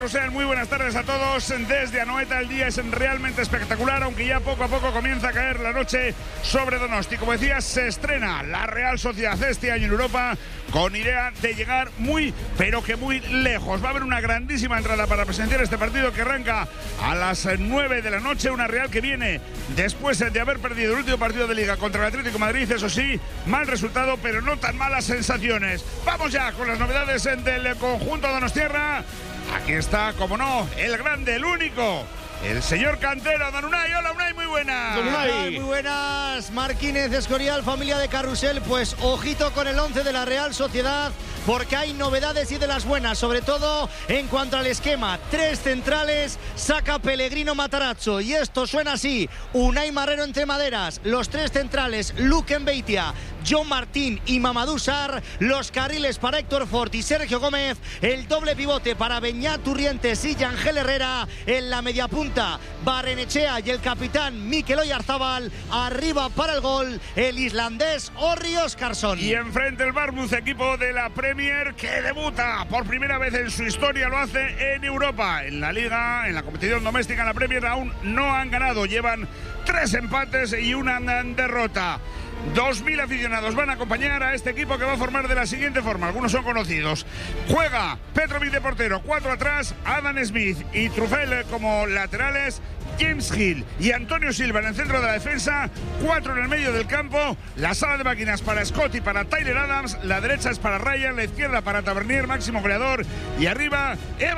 Sean muy buenas tardes a todos. Desde Anoeta el día es realmente espectacular, aunque ya poco a poco comienza a caer la noche sobre Donosti. Como decías, se estrena la Real Sociedad este año en Europa con idea de llegar muy, pero que muy lejos. Va a haber una grandísima entrada para presenciar este partido que arranca a las 9 de la noche. Una Real que viene después de haber perdido el último partido de Liga contra el Atlético de Madrid. Eso sí, mal resultado, pero no tan malas sensaciones. Vamos ya con las novedades del conjunto donostiarra. Aquí está, como no, el grande, el único, el señor Cantero, don Unai. Hola, Unai, muy buenas. Muy buenas, Marquínez, Escorial, familia de Carrusel. Pues ojito con el 11 de la Real Sociedad, porque hay novedades y de las buenas, sobre todo en cuanto al esquema. 3 centrales, saca Pellegrino Matarazzo, y esto suena así: Unai Marrero entre maderas, los 3 centrales, Luque Mbeitia, John Martín y Mamadou Sarr, los carriles para Héctor Fort y Sergio Gómez, el doble pivote para Beñat Turrientes y Ángel Herrera, en la media punta Barrenechea y el capitán Mikel Oyarzábal, arriba para el gol el islandés Orri Óskarsson. Y enfrente el Bournemouth, equipo de la Premier que debuta por primera vez en su historia, lo hace en Europa. En la Liga, en la competición doméstica, en la Premier aún no han ganado, llevan 3 empates y una derrota. 2.000 aficionados van a acompañar a este equipo, que va a formar de la siguiente forma. Algunos son conocidos. Juega Petrovic de portero, 4 atrás, Adam Smith y Truffel como laterales, James Hill y Antonio Silva en el centro de la defensa, 4 en el medio del campo. La sala de máquinas para Scott y para Tyler Adams, la derecha es para Ryan, la izquierda para Tavernier, máximo goleador, y arriba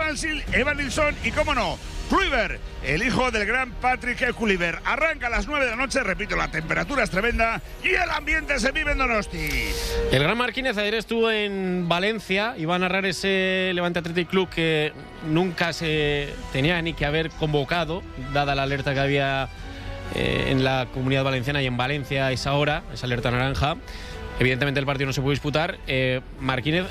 Evan Nilsson y, cómo no, Kluivert, el hijo del gran Patrick Kluivert. Arranca a las 9 de la noche, repito, la temperatura es tremenda y el ambiente se vive en Donosti. El gran Marquínez ayer estuvo en Valencia, iba a narrar ese Levante Athletic Club que nunca se tenía ni que haber convocado, dada la alerta que había en la Comunidad Valenciana y en Valencia a esa hora, esa alerta naranja. Evidentemente el partido no se pudo disputar. Marquínez,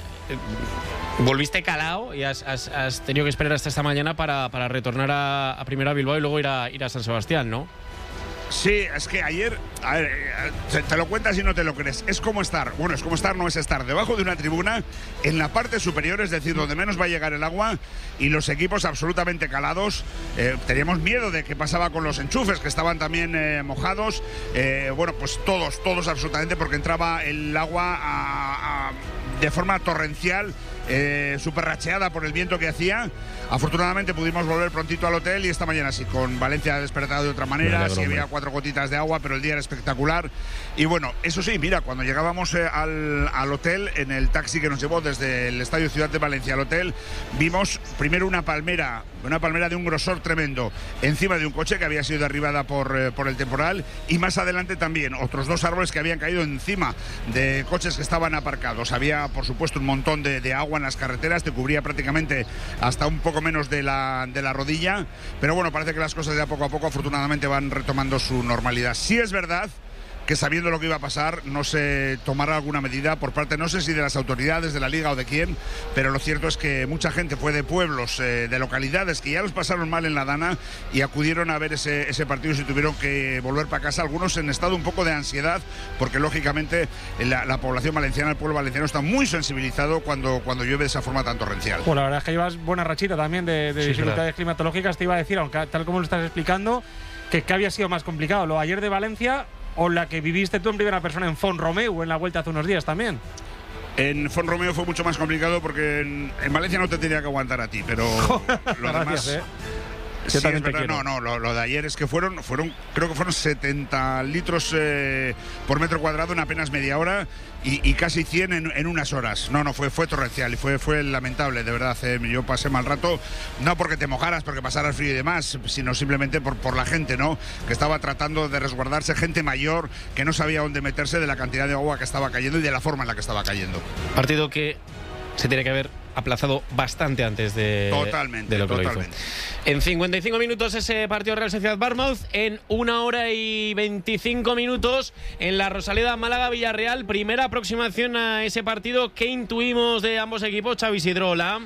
volviste calado y has tenido que esperar hasta esta mañana para retornar a Primera Bilbao y luego ir a San Sebastián, ¿no? Sí, es que ayer, a ver, te lo cuentas y no te lo crees. Es como estar, bueno, es como estar, no es estar debajo de una tribuna en la parte superior, es decir, donde menos va a llegar el agua, y los equipos absolutamente calados. Teníamos miedo de qué pasaba con los enchufes, que estaban también mojados. Bueno, pues todos absolutamente, porque entraba el agua de forma torrencial, súper racheada por el viento que hacía. Afortunadamente pudimos volver prontito al hotel, y esta mañana sí, con Valencia despertado de otra manera. Sí había 4 gotitas de agua, pero el día era espectacular. Y bueno, eso sí, mira, cuando llegábamos al hotel, en el taxi que nos llevó desde el Estadio Ciudad de Valencia al hotel, vimos primero una palmera de un grosor tremendo encima de un coche que había sido derribada por el temporal, y más adelante también otros 2 árboles que habían caído encima de coches que estaban aparcados. Había, por supuesto, un montón de agua en las carreteras, te cubría prácticamente hasta un poco menos de la rodilla, pero bueno, parece que las cosas ya poco a poco afortunadamente van retomando su normalidad. Sí es verdad que, sabiendo lo que iba a pasar, no se tomará alguna medida por parte, no sé si de las autoridades de la Liga o de quién, pero lo cierto es que mucha gente fue de pueblos, de localidades que ya los pasaron mal en la Dana y acudieron a ver ese partido, y se tuvieron que volver para casa, algunos en estado un poco de ansiedad, porque lógicamente la población valenciana, el pueblo valenciano, está muy sensibilizado cuando llueve de esa forma tan torrencial. Bueno, la verdad es que llevas buena rachita también de Sí, dificultades claro. climatológicas. Te iba a decir, aunque tal como lo estás explicando, que había sido más complicado, lo ayer de Valencia o la que viviste tú en primera persona en Font-Romeu en la vuelta hace unos días también. En Font-Romeu fue mucho más complicado, porque en Valencia no te tenía que aguantar a ti, pero lo Gracias, demás... Yo Sí, también es te verdad. quiero. Lo de ayer es que creo que fueron 70 litros por metro cuadrado en apenas media hora, y casi 100 en unas horas. Fue torrencial y fue lamentable, de verdad. Yo pasé mal rato, no porque te mojaras, porque pasaras frío y demás, sino simplemente por la gente, ¿no?, que estaba tratando de resguardarse, gente mayor que no sabía dónde meterse de la cantidad de agua que estaba cayendo y de la forma en la que estaba cayendo. Partido que se tiene que haber aplazado bastante antes de lo que lo hizo. En 55 minutos ese partido Real Sociedad Bournemouth, en 1 hora y 25 minutos en la Rosaleda Málaga-Villarreal. Primera aproximación a ese partido. ¿Qué intuimos de ambos equipos, Xavi Isidro? Hola.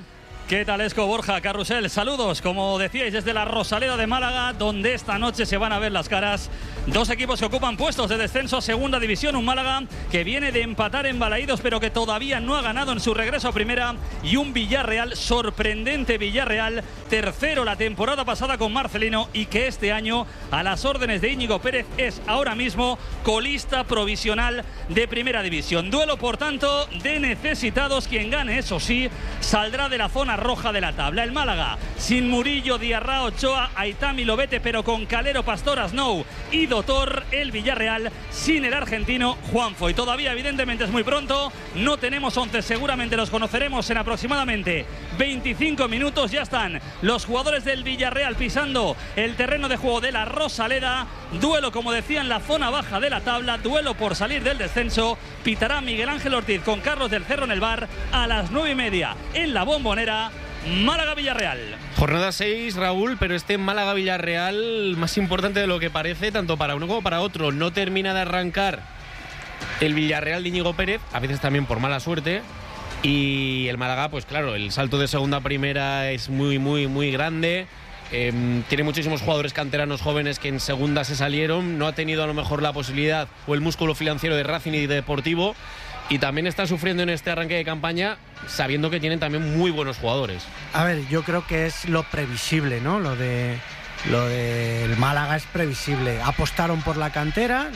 ¿Qué tal, Esco, Borja, Carrusel? Saludos, como decíais, desde la Rosaleda de Málaga, donde esta noche se van a ver las caras. Dos equipos que ocupan puestos de descenso a Segunda División. Un Málaga que viene de empatar en Balaídos, pero que todavía no ha ganado en su regreso a Primera. Y un Villarreal, sorprendente Villarreal, tercero la temporada pasada con Marcelino, y que este año, a las órdenes de Íñigo Pérez, es ahora mismo colista provisional de Primera División. Duelo, por tanto, de necesitados. Quien gane, eso sí, saldrá de la zona roja de la tabla. El Málaga sin Murillo, Diarra, Ochoa, Aitami, Lobete, pero con Calero, Pastor, Snow y Dotor. El Villarreal sin el argentino Juanfo. Y todavía, evidentemente, es muy pronto. No tenemos 11, seguramente los conoceremos en aproximadamente 25 minutos. Ya están los jugadores del Villarreal pisando el terreno de juego de la Rosaleda. Duelo, como decía, en la zona baja de la tabla. Duelo por salir del descenso. Pitará Miguel Ángel Ortiz con Carlos del Cerro en el bar a las 9:30 en la Bombonera. Málaga-Villarreal. Jornada 6, Raúl, pero este Málaga-Villarreal más importante de lo que parece, tanto para uno como para otro. No termina de arrancar el Villarreal de Íñigo Pérez, a veces también por mala suerte. Y el Málaga, pues claro, el salto de segunda a primera es muy grande. Tiene muchísimos jugadores canteranos jóvenes que en segunda se salieron. No ha tenido a lo mejor la posibilidad o el músculo financiero de Racing y de Deportivo. Y también está sufriendo en este arranque de campaña, sabiendo que tienen también muy buenos jugadores. A ver, yo creo que es lo previsible, ¿no? Lo del Málaga es previsible. Apostaron por la cantera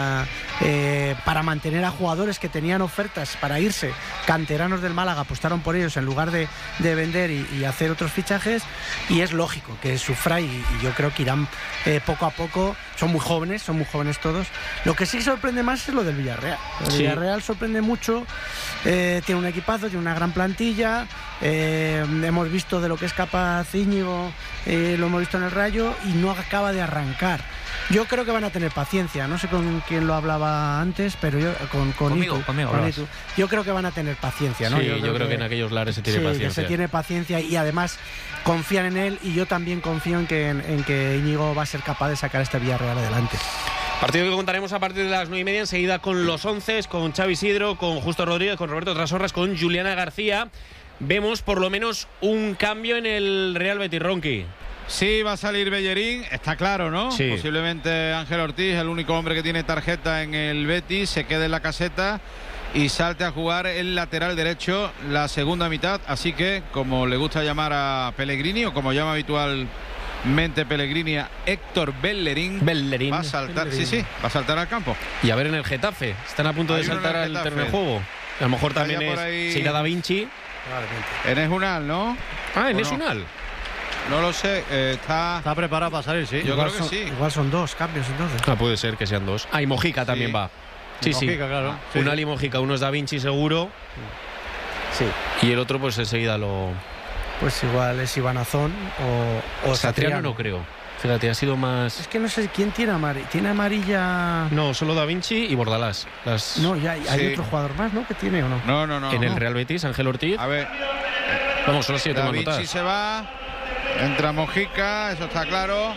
para mantener a jugadores que tenían ofertas para irse. Canteranos del Málaga apostaron por ellos en lugar de vender y hacer otros fichajes. Y es lógico que sufra y yo creo que irán poco a poco. Son muy jóvenes todos. Lo que sí sorprende más es lo del Villarreal. El Villarreal sorprende mucho. Tiene un equipazo, tiene una gran plantilla. Hemos visto de lo que es capaz Íñigo, lo hemos visto en el Rayo, y no acaba de arrancar. Yo creo que van a tener paciencia. No sé con quién lo hablaba antes, pero yo conmigo. Yo creo que van a tener paciencia, ¿no? Sí, yo creo que en aquellos lares se tiene paciencia. Que se tiene paciencia, y además confían en él, y yo también confío en que Íñigo va a ser capaz de sacar este Villarreal adelante. Partido que contaremos a partir de las 9:30, enseguida con los 11, con Xavi Isidro, con Justo Rodríguez, con Roberto Trasorras, con Juliana García. Vemos por lo menos un cambio en el Real Betis, Ronqui. Sí, va a salir Bellerín, está claro, ¿no? Sí. Posiblemente Ángel Ortiz, el único hombre que tiene tarjeta en el Betis, se quede en la caseta y salte a jugar el lateral derecho la segunda mitad. Así que, como le gusta llamar a Pellegrini, o como llama habitualmente Pellegrini a Héctor Bellerín, va a saltar, va a saltar al campo. Y a ver en el Getafe, están a punto de saltar al terreno de juego. A lo mejor también se irá Da Vinci. Enes Unal, ¿no? Enes Unal. No lo sé, está preparado para salir, sí. Yo creo que sí. Igual son dos cambios entonces. Puede ser que sean dos. Y Mojica también va. Sí. Claro. Unal y Mojica, uno es Da Vinci seguro. Sí. Y el otro pues enseguida lo... Pues igual es Iván Azón o Satriano, no creo. Fíjate, ha sido más... Es que no sé quién tiene amarilla. ¿Tiene amarilla? No, solo Da Vinci y Bordalás. No, ya hay otro jugador más, ¿no? ¿Que tiene o no? No. En el Real Betis, Ángel Ortiz. A ver. Vamos, solo si Da Vinci se va. Entra Mojica, eso está claro.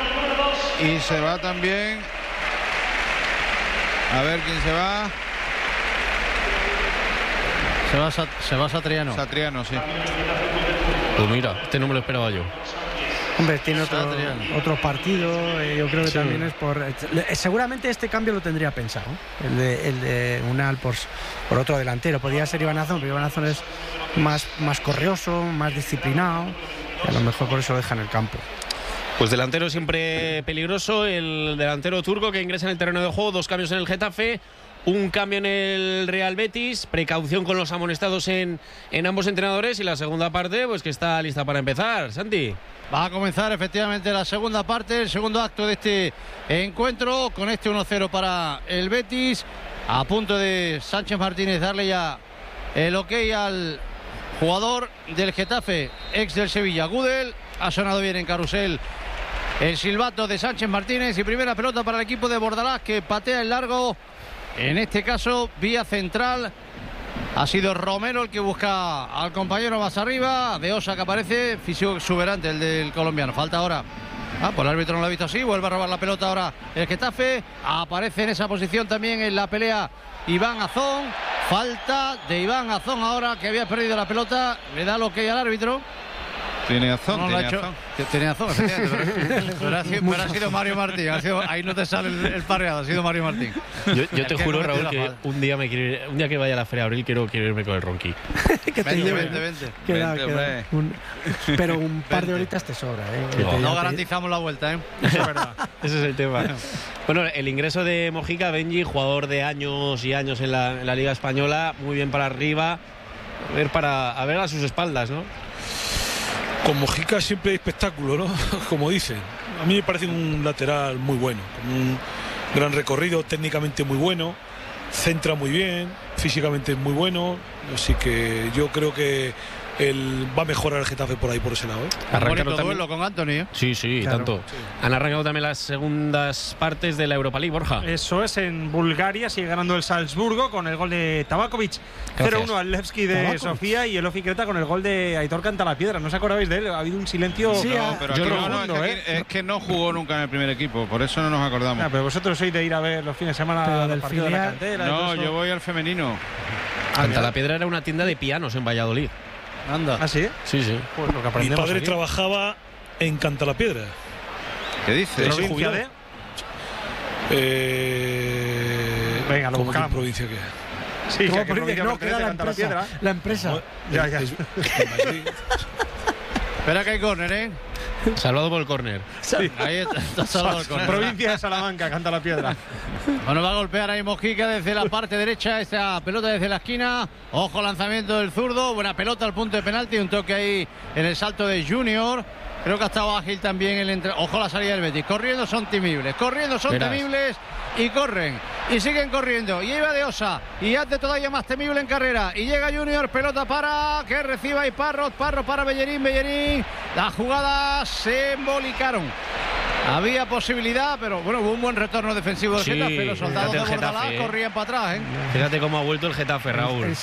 Y se va también. A ver quién se va. Se va Satriano. Satriano, sí. Pues mira, este no me lo esperaba yo. Hombre, tiene otro partido, yo creo que también es por... seguramente este cambio lo tendría pensado, el de Unal por otro delantero. Podría ser Iván Azón, pero Iván Azón es más correoso, más disciplinado, y a lo mejor por eso lo deja en el campo. Pues delantero siempre peligroso, el delantero turco que ingresa en el terreno de juego. Dos cambios en el Getafe, un cambio en el Real Betis, precaución con los amonestados en ambos entrenadores, y la segunda parte pues que está lista para empezar. Santi. Va a comenzar efectivamente la segunda parte, el segundo acto de este encuentro, con este 1-0 para el Betis. A punto de Sánchez Martínez darle ya el ok al jugador del Getafe, ex del Sevilla, Gudel. Ha sonado bien en Carrusel el silbato de Sánchez Martínez, y primera pelota para el equipo de Bordalás, que patea el largo, en este caso vía central. Ha sido Romero el que busca al compañero más arriba. De Osa, que aparece, físico exuberante el del colombiano. Falta ahora. Pues el árbitro no lo ha visto así. Vuelve a robar la pelota ahora el Getafe. Aparece en esa posición también en la pelea Iván Azón. Falta de Iván Azón ahora, que había perdido la pelota. Le da lo que hay al árbitro. Tiene Azón, No, tiene Azón. Tiene Azón, efectivamente. Pero ha sido Mario Martín. Ahí no te sale el parreado, ha sido Mario Martín. Yo te juro, Raúl, que un día que vaya a la Feria de Abril quiero irme con el Ronqui. Que te lleve. Vente. Queda. hombre. Pero un par de horitas te sobra, ¿eh? No garantizamos la vuelta, ¿eh? Eso es verdad. Ese es el tema. Bueno, el ingreso de Mojica, Benji, jugador de años y años en la Liga Española, muy bien para arriba, a ver a sus espaldas, ¿no? Con Mojica siempre hay espectáculo, ¿no? Como dicen. A mí me parece un lateral muy bueno, con un gran recorrido, técnicamente muy bueno, centra muy bien, físicamente muy bueno, así que yo creo que él va a mejorar el Getafe por ahí, por ese lado, ¿eh? Bonito duelo con Anthony, ¿eh? Sí, Claro. tanto. Sí. Han arrancado también las segundas partes de la Europa League, Borja. Eso es, en Bulgaria sigue ganando el Salzburgo con el gol de Tabakovic. Gracias. 0-1 al Levski de Tabakovic. Sofía y el Ofi Creta con el gol de Aitor Cantalapiedra. ¿No os acordabais de él? Ha habido un silencio. Sí, No, pero aquí Yo no, profundo, es que no jugó nunca en el primer equipo, por eso no nos acordamos. Ah, pero vosotros sois de ir a ver los fines de semana Pero los del partidos de la filial- cantera. y todo No, eso. yo voy al femenino. La Piedra era una tienda de pianos en Valladolid. Anda. ¿Ah, sí? Sí. Pues lo que Mi aprendemos padre aquí. trabajaba en Cantalapiedra. ¿Qué dices? se ¿Provincia jubiló. de? Venga, lo ¿Cómo que buscamos. provincia qué? Sí, ¿Cómo que provincia no, pertenece queda a la empresa. Cantalapiedra. La empresa. Ya. En Madrid. Espera que hay córner, ¿eh? Salvado por el córner. Ahí está salvado el córner. Provincia de Salamanca, Cantalapiedra. Bueno, va a golpear ahí Mojica desde la parte derecha, esa pelota desde la esquina. Ojo, lanzamiento del zurdo, buena pelota al punto de penalti, un toque ahí en el salto de Junior. Creo que ha estado ágil también el Ojo la salida del Betis. Corriendo son temibles y corren. Y siguen corriendo. Y ahí va de Osa. Y hace todavía más temible en carrera. Y llega Junior, pelota para que reciba ahí Parro para Bellerín. Las jugadas se embolicaron. Había posibilidad, pero bueno, hubo un buen retorno defensivo del Sí, Getafe. Los soldados de fíjate el Bordalás Getafe, corrían para atrás, ¿eh? Fíjate cómo ha vuelto el Getafe, Raúl.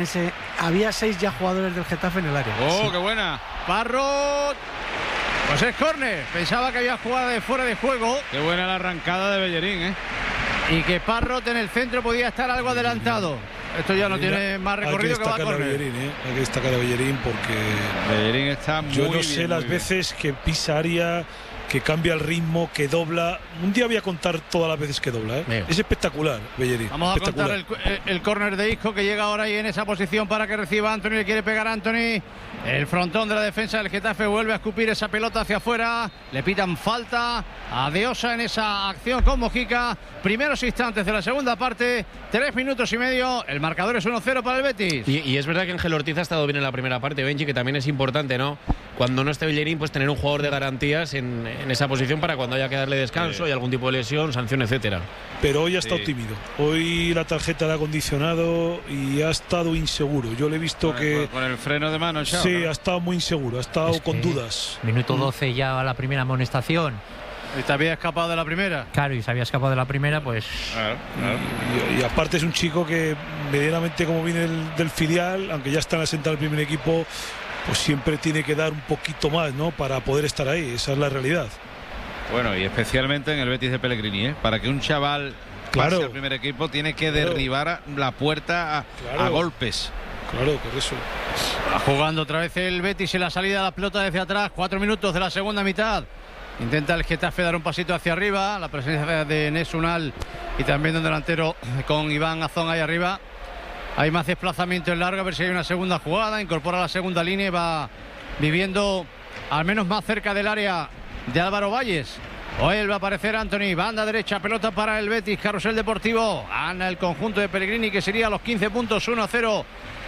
Había 6 ya jugadores del Getafe en el área. ¡Oh, qué buena! Parro. Pues es córner. Pensaba que había jugada de fuera de juego. Qué buena la arrancada de Bellerín, ¿eh? Y que Parrot en el centro podía estar algo adelantado. Esto ya no tiene más recorrido que va a destacar a córner. Bellerín, ¿eh? Hay que destacar a Bellerín porque Bellerín está muy yo no bien, sé muy las bien. veces que pisa área, que cambia el ritmo, que dobla. Un día voy a contar todas las veces que dobla, ¿eh? Veo. Es espectacular, Bellerín. Vamos a contar espectacular. el córner de Isco, que llega ahora ahí en esa posición para que reciba Anthony. Le quiere pegar a Anthony. El frontón de la defensa del Getafe vuelve a escupir esa pelota hacia afuera. Le pitan falta a Deosa en esa acción con Mojica. Primeros instantes de la segunda parte. 3 minutos y medio. El marcador es 1-0 para el Betis. Y es verdad que Ángel Ortiz ha estado bien en la primera parte, Benji, que también es importante, ¿no? Cuando no esté Bellerín, pues tener un jugador de garantías en esa posición para cuando haya que darle descanso y algún tipo de lesión, sanción, etcétera. Pero hoy ha estado Sí. tímido. Hoy la tarjeta le ha condicionado y ha estado inseguro. Yo le he visto que Con el freno de mano, Chao, sí, ¿no? ha estado muy inseguro, ha estado Es con que dudas. Minuto 12 ya a la primera amonestación. Y te había escapado de la primera. Claro, y se había escapado de la primera, pues Claro, claro. Y aparte es un chico que medianamente como viene del filial, aunque ya está en la sentada del primer equipo, pues siempre tiene que dar un poquito más, ¿no? Para poder estar ahí. Esa es la realidad. Bueno, y especialmente en el Betis de Pellegrini, ¿eh? Para que un chaval Claro. pase al primer equipo tiene que derribar la puerta a Claro. golpes. Claro, por eso. Va jugando otra vez el Betis en la salida de la pelota desde atrás. 4 minutos de la segunda mitad. Intenta el Getafe dar un pasito hacia arriba. La presencia de Enes Unal y también de un delantero con Iván Azón ahí arriba. Hay más desplazamiento en largo, a ver si hay una segunda jugada. Incorpora la segunda línea y va viviendo al menos más cerca del área de Álvaro Valles. Hoy va a aparecer Anthony, banda derecha, pelota para el Betis, carrusel deportivo. Gana el conjunto de Pellegrini, que sería a los 15 puntos, 1-0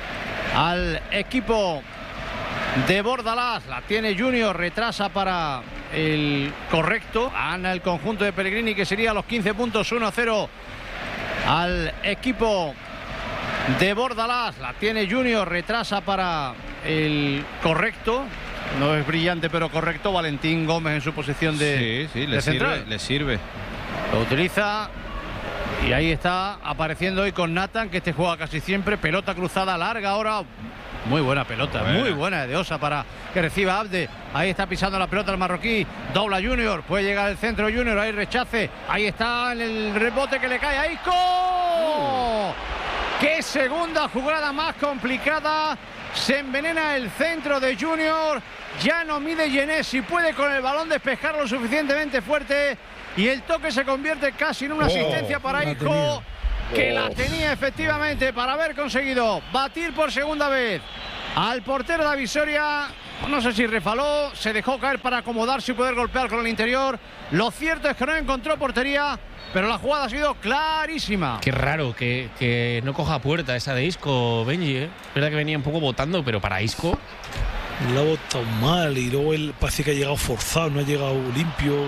al equipo de Bordalás. La tiene Junior, retrasa para el correcto. Gana el conjunto de Pellegrini, que sería a los 15 puntos, 1-0 al equipo de Bordalás. La tiene Junior, retrasa para el correcto. No es brillante, pero correcto. Valentín Gómez en su posición de, Sí, de central. le sirve. Lo utiliza y ahí está apareciendo hoy con Nathan, que este juega casi siempre. Pelota cruzada larga ahora. Muy buena pelota, muy buena de Osa para que reciba Abde. Ahí está pisando la pelota el marroquí. Dobla Junior, puede llegar al centro Junior, ahí rechace. Ahí está en el rebote que le cae a Isco. ¡Qué segunda jugada más complicada! Se envenena el centro de Junior. Ya no mide Yenés si puede con el balón despejarlo lo suficientemente fuerte. Y el toque se convierte casi en una asistencia para Isco, que la tenía efectivamente para haber conseguido batir por segunda vez al portero de Visoria. No sé si refaló, se dejó caer para acomodarse y poder golpear con el interior. Lo cierto es que no encontró portería, pero la jugada ha sido clarísima. Qué raro que no coja puerta esa de Isco, Benji, ¿eh? Es verdad que venía un poco botando, pero para Isco... Lo ha botado mal y luego él parece que ha llegado forzado, no ha llegado limpio.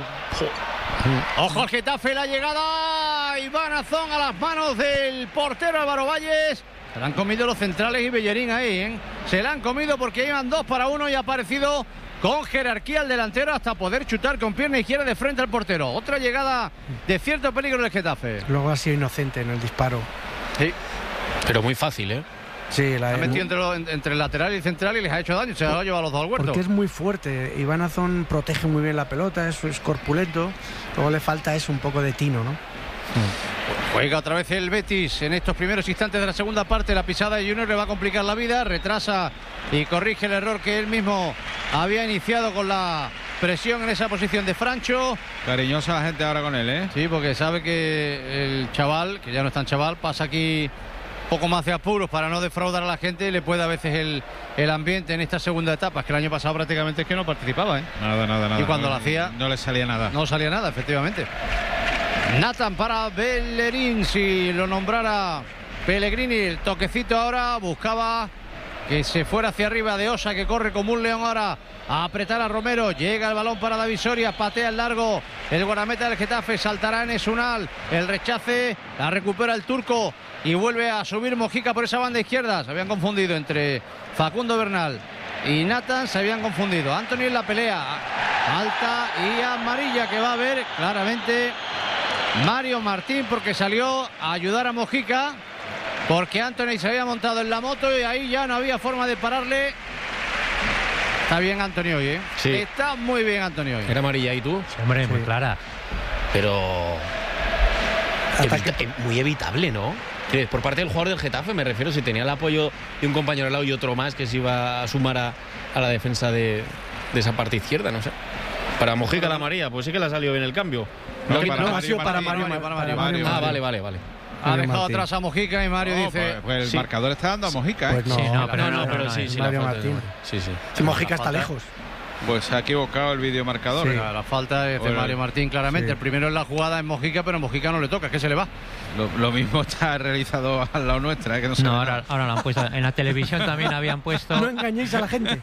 Ojo al Getafe, la llegada. Iván Azón a las manos del portero Álvaro Valles. Se la han comido los centrales y Bellerín ahí, ¿eh? Se la han comido porque iban 2-1 y ha aparecido con jerarquía el delantero hasta poder chutar con pierna izquierda de frente al portero. Otra llegada de cierto peligro del Getafe. Luego ha sido inocente en el disparo. Sí. Pero muy fácil, ¿eh? Sí, la ha metido entre el lateral y el central y les ha hecho daño. Se la ha llevado a los dos al huerto. Porque es muy fuerte. Iván Azón protege muy bien la pelota, es corpulento. Luego le falta eso, un poco de tino, ¿no? Juega otra vez el Betis en estos primeros instantes de la segunda parte. La pisada de Junior le va a complicar la vida. Retrasa y corrige el error que él mismo había iniciado con la presión en esa posición de Francho. Cariñosa la gente ahora con él, ¿eh? Sí, porque sabe que el chaval, que ya no es tan chaval, pasa aquí poco más de apuros para no defraudar a la gente y le puede a veces el ambiente en esta segunda etapa. Es que el año pasado prácticamente es que no participaba, ¿eh? Nada. Y cuando lo hacía no le salía nada. No salía nada, efectivamente. Nathan para Bellerín, si lo nombrara Pellegrini. El toquecito ahora, buscaba que se fuera hacia arriba de Osa, que corre como un león ahora a apretar a Romero. Llega el balón para David Soria, patea el largo el guardameta del Getafe, saltará en Esunal, el rechace, la recupera el turco y vuelve a subir Mojica por esa banda izquierda. Se habían confundido entre Facundo Bernal y Nathan, se habían confundido. Anthony en la pelea, alta y amarilla que va a ver claramente Mario Martín, porque salió a ayudar a Mojica, porque Anthony se había montado en la moto y ahí ya no había forma de pararle. Está bien Anthony hoy, ¿eh? Sí. Está muy bien Anthony hoy. ¿Era amarilla y tú? Sí, hombre, muy clara. Pero... muy evitable, ¿no? Por parte del jugador del Getafe, me refiero, si tenía el apoyo de un compañero al lado y otro más que se iba a sumar a la defensa de esa parte izquierda, no sé. Para Mojica la amarilla, pues sí que le ha salido bien el cambio. Ha sido para Mario. Ah, vale. Ha dejado atrás a Mojica y Mario dice... Pues el marcador está dando a Mojica, ¿eh? Pues no, sí, pero sí, Mario Martín. Sí. Si Mojica está lejos. Pues se ha equivocado el videomarcador. Sí. La falta es de Mario Martín, claramente. Sí. El primero en la jugada es Mojica, pero Mojica no le toca, es que se le va. Lo mismo está realizado al lado nuestra, que no, no ahora lo han puesto. En la televisión también habían puesto. No engañéis a la gente.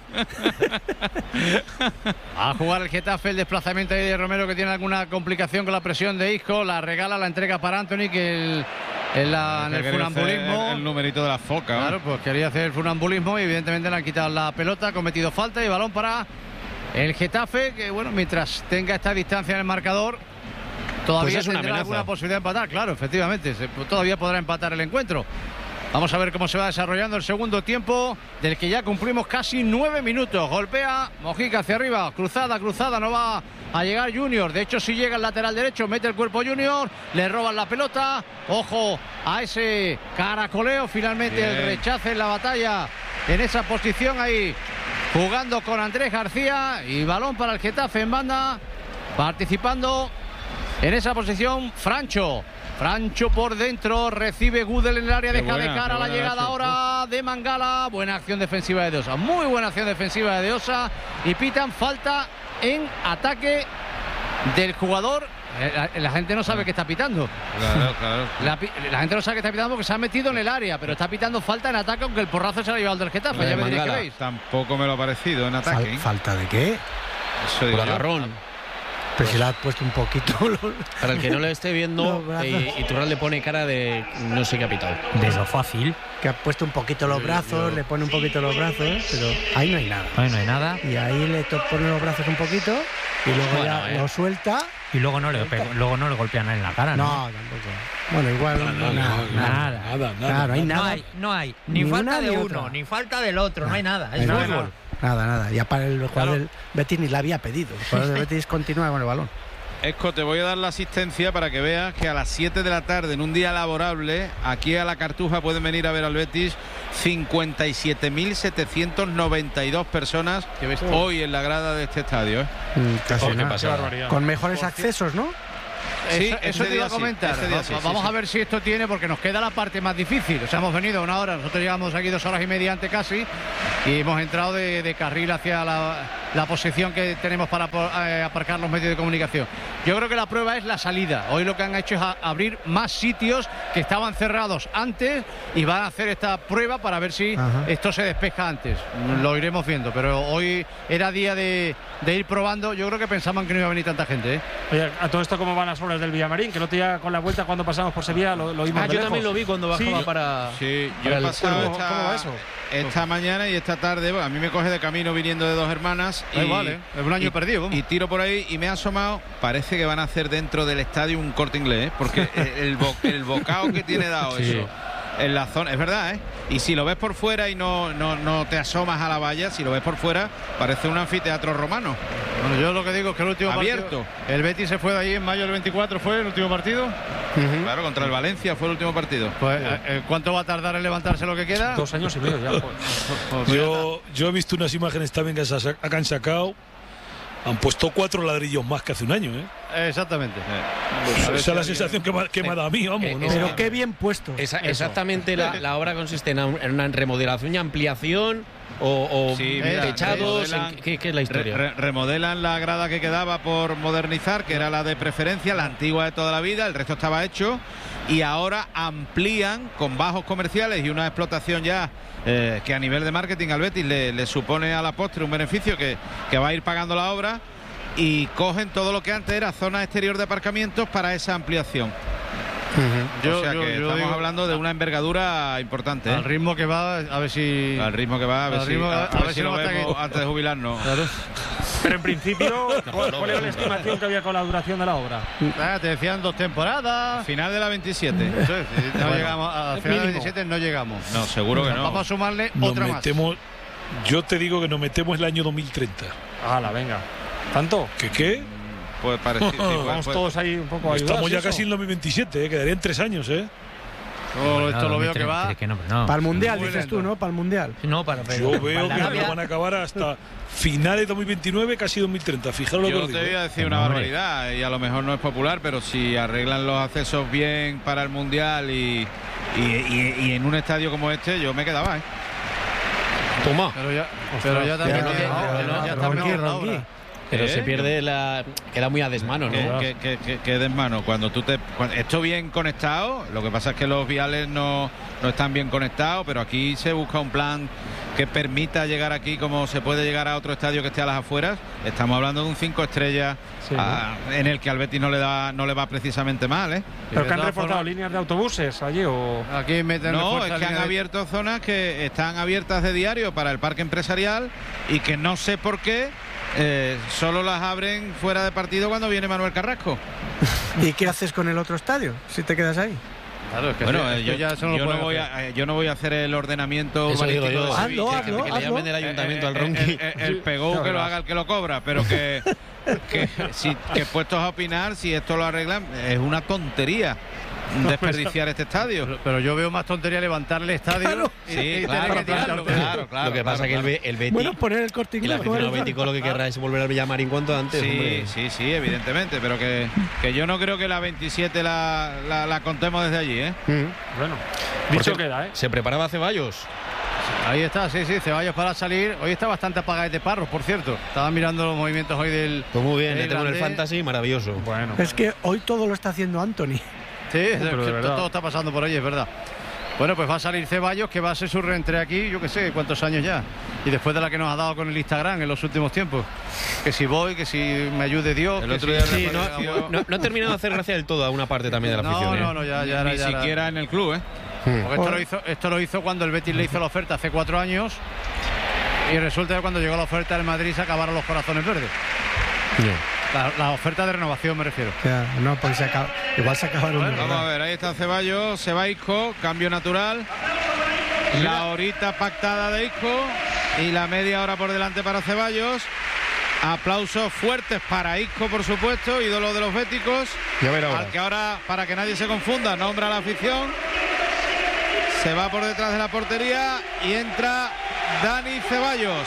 A jugar el Getafe, el desplazamiento ahí de Romero, que tiene alguna complicación con la presión de Isco. La regala, la entrega para Anthony, que en el funambulismo. El numerito de la foca. Claro, pues quería hacer el funambulismo y evidentemente le han quitado la pelota, ha cometido falta y balón para el Getafe, que bueno, mientras tenga esta distancia en el marcador, todavía pues tendrá alguna posibilidad de empatar. Claro, efectivamente, todavía podrá empatar el encuentro. Vamos a ver cómo se va desarrollando el segundo tiempo, del que ya cumplimos casi 9 minutos. Golpea Mojica hacia arriba, cruzada, no va a llegar Junior. De hecho, si llega el lateral derecho, mete el cuerpo Junior, le roban la pelota. Ojo a ese caracoleo, finalmente bien. El rechace en la batalla en esa posición ahí, jugando con Andrés García, y balón para el Getafe en banda, participando en esa posición Francho por dentro, recibe Gudel en el área, deja de cara la llegada ahora de Mangala. Buena acción defensiva de De Osa, muy buena acción defensiva de De Osa, y pitan falta en ataque del jugador. La gente no sabe que está pitando. Claro. La gente no sabe que está pitando porque se ha metido en el área, pero está pitando falta en ataque, aunque el porrazo se lo ha llevado del Getafe. Ya me diréis qué veis. Tampoco me lo ha parecido en ataque. ¿Falta de qué? Eso digo por agarrón. Pero si le has puesto un poquito. Para el que no lo esté viendo, Iturral le pone cara de no sé qué ha pitado. De lo fácil. Que ha puesto un poquito los brazos, le pone un poquito los brazos, pero ahí no hay nada. Ahí no hay nada. Y ahí le pone los brazos un poquito y luego ya lo suelta. Y luego no le golpean en la cara, ¿no? No, tampoco. Bueno, igual nada. Claro, hay nada. No hay ni falta de uno, ni falta del otro, no hay nada. Es fútbol. Nada. Ya para el jugador del Betis ni la había pedido. El jugador del Betis continúa con el balón. Esco, te voy a dar la asistencia para que veas que a las 7 de la tarde, en un día laborable, aquí a la Cartuja pueden venir a ver al Betis 57.792 personas hoy en la grada de este estadio. Casi nada. Qué barbaridad. Con mejores accesos, ¿no? Sí, eso te iba a comentar. Vamos a ver si esto tiene, porque nos queda la parte más difícil. O sea, hemos venido una hora, nosotros llegamos aquí 2 horas y media antes casi, y hemos entrado de carril hacia la posición que tenemos para aparcar los medios de comunicación. Yo creo que la prueba es la salida. Hoy lo que han hecho es abrir más sitios que estaban cerrados antes y van a hacer esta prueba para ver si esto se despeja antes. Lo iremos viendo, pero hoy era día de ir probando. Yo creo que pensaban que no iba a venir tanta gente, ¿eh? Oye, a todo esto, ¿cómo van las obras del Villamarín? Que el otro día con la vuelta cuando pasamos por Sevilla lo vimos. Yo también lo vi cuando bajaba para. Sí, yo para he pasado ¿Cómo va eso? esta mañana y esta tarde. Bueno, a mí me coge de camino viniendo de Dos Hermanas. Da igual, ¿eh? Es un año perdido. Y tiro por ahí y me ha asomado. Parece que van a hacer dentro del estadio un Corte Inglés, ¿eh? Porque el bocado que tiene dado eso en la zona, es verdad, ¿eh? Y si lo ves por fuera y no te asomas a la valla, si lo ves por fuera, parece un anfiteatro romano. Bueno, yo lo que digo es que el último abierto. Partido, el Betis se fue de ahí en mayo del 24, ¿fue el último partido? Claro, contra el Valencia fue el último partido. Pues, ¿cuánto va a tardar en levantarse lo que queda? 2 años y medio ya. Yo he visto unas imágenes también que han sacado. Han puesto 4 ladrillos más que hace un año, ¿eh? Exactamente. Esa es la sensación que me ha dado a mí, vamos. ¿no? Pero qué bien puesto. Exactamente, la obra consiste en una remodelación y ampliación o techados. ¿Qué es la historia? Remodelan la grada que quedaba por modernizar, que era la de preferencia, la antigua de toda la vida, el resto estaba hecho, y ahora amplían con bajos comerciales y una explotación ya que a nivel de marketing al Betis le supone a la postre un beneficio que va a ir pagando la obra, y cogen todo lo que antes era zona exterior de aparcamientos para esa ampliación. O sea que estamos hablando de una envergadura importante, ¿eh? Al ritmo que va, a ver si... Al ritmo que va, a ver si lo vemos antes de jubilarnos. Claro. Pero en principio, ¿cuál era la estimación que había con la duración de la obra? Te decían 2 temporadas. Final de la 27. No llegamos a final de la 27, no llegamos. No, seguro que no. Vamos a sumarle otra más. Yo te digo que nos metemos el año 2030. ¡Hala, venga! ¿Tanto? ¿Qué? Pues parecido. Vamos todos ahí un poco a ayudar. Estamos ya casi en 2027, quedarían 3 años, ¿eh? Esto lo veo que va para el Mundial, dices tú, ¿no? Para el Mundial. No, yo veo que no van a acabar hasta finales de 2029, casi 2030. Fijaros lo que os digo. Yo te voy a decir una barbaridad, y a lo mejor no es popular, pero si arreglan los accesos bien para el Mundial y en un estadio como este, yo me quedaba, ¿eh? Toma. Pero ya también ya está mejor la obra. Pero se pierde queda muy a desmano, ¿no? Que desmano. Cuando esto bien conectado, lo que pasa es que los viales no están bien conectados, pero aquí se busca un plan que permita llegar aquí como se puede llegar a otro estadio que esté a las afueras. Estamos hablando de un 5 estrellas en el que al Betis no le va precisamente mal, ¿eh? ¿Pero que han reforzado líneas de autobuses allí o...? Aquí no, es que han abierto zonas que están abiertas de diario para el parque empresarial y que no sé por qué solo las abren fuera de partido cuando viene Manuel Carrasco. ¿Y qué haces con el otro estadio si te quedas ahí? Claro, es que bueno, yo no voy a hacer el ordenamiento urbanístico. Hazlo. Que le llamen del ayuntamiento al Ronqui. El pegó que lo haga el que lo cobra, pero que puestos a opinar, si esto lo arreglan, es una tontería desperdiciar este estadio. Pero yo veo más tontería levantarle estadio. Claro. Claro. Lo que pasa es que el Betis, bueno, poner el Corte Inglés, el aficionado bético lo que querrá es volver al Villamarín cuanto antes. Sí, evidentemente, pero que yo no creo que la 27 la contemos desde allí, ¿eh? Bueno, dicho queda, ¿eh? ¿Se preparaba Ceballos? Ahí está, sí, Ceballos para salir. Hoy está bastante apagado de Parros, por cierto. Estaba mirando los movimientos hoy del... Pues muy bien, le tengo en el Fantasy, maravilloso. Bueno. Es que hoy todo lo está haciendo Anthony. Sí, todo está pasando por ahí, es verdad. Bueno, pues va a salir Ceballos, que va a ser su reentré aquí, yo qué sé, cuántos años ya. Y después de la que nos ha dado con el Instagram en los últimos tiempos. Que si voy, que si me ayude Dios. El otro día no ha terminado de hacer gracia del todo a una parte también de la afición. No, ya ni siquiera en el club, ¿eh? Porque esto lo hizo cuando el Betis le hizo la oferta hace 4 años. Y resulta que cuando llegó la oferta del Madrid se acabaron los corazones verdes. La oferta de renovación me refiero. No, pues igual se acabaron. Vamos a ver, ahí está Ceballos, se va Isco, cambio natural. La horita pactada de Isco y la media hora por delante para Ceballos. Aplausos fuertes para Isco, por supuesto, ídolo de los béticos. Ya ver ahora. Al que ahora, para que nadie se confunda, nombra a la afición. Se va por detrás de la portería y entra Dani Ceballos.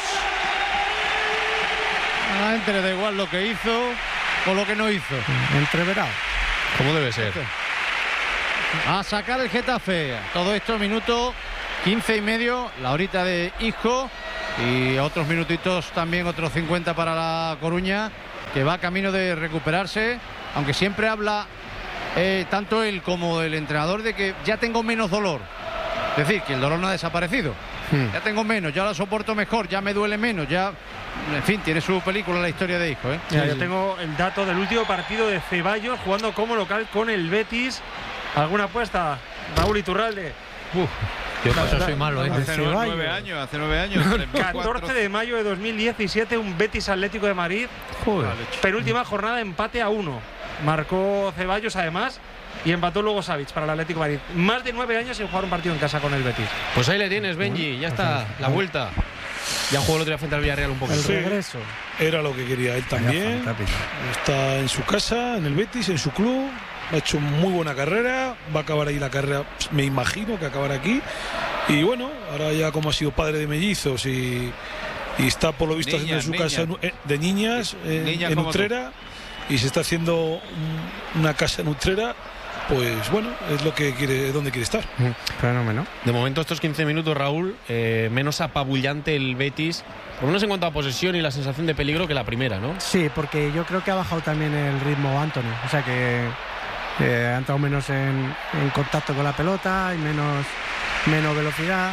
A la gente le da igual lo que hizo o lo que no hizo. Entreverado. ¿Cómo debe ser? A sacar el Getafe. Todo esto, minuto 15 y medio, la horita de Isco. Y otros minutitos también, otros 50 para La Coruña, que va camino de recuperarse. Aunque siempre habla tanto él como el entrenador de que ya tengo menos dolor. Es decir, que el dolor no ha desaparecido. Ya tengo menos, ya lo soporto mejor, ya me duele menos, ya... En fin, tiene su película la historia de Isco, ¿eh? Mira, yo tengo el dato del último partido de Ceballos jugando como local con el Betis. ¿Alguna apuesta, Raúl Iturralde? Yo para eso soy malo, ¿eh? Hace 9 años. 14 de mayo de 2017, un Betis Atlético de Madrid. Joder. Penúltima jornada, empate a 1. Marcó Ceballos además y empató luego Savic para el Atlético de Madrid. Más de 9 años sin jugar un partido en casa con el Betis. Pues ahí le tienes, Benji, ya está, la vuelta. Ya jugó el otro día frente al Villarreal un poquito. El regreso. Era lo que quería él también. Está en su casa, en el Betis, en su club. Ha hecho muy buena carrera. Va a acabar ahí la carrera, me imagino que acabará aquí. Y bueno, ahora ya como ha sido padre de mellizos y está por lo visto haciendo en su casa de niñas en Utrera. Y se está haciendo una casa en Utrera. Pues bueno, es lo que quiere, donde quiere estar. Fenómeno. De momento estos 15 minutos, Raúl, menos apabullante el Betis, por lo menos en cuanto a posesión y la sensación de peligro que la primera, ¿no? Sí, porque yo creo que ha bajado también el ritmo Anthony. O sea que ha entrado menos en contacto con la pelota y menos velocidad.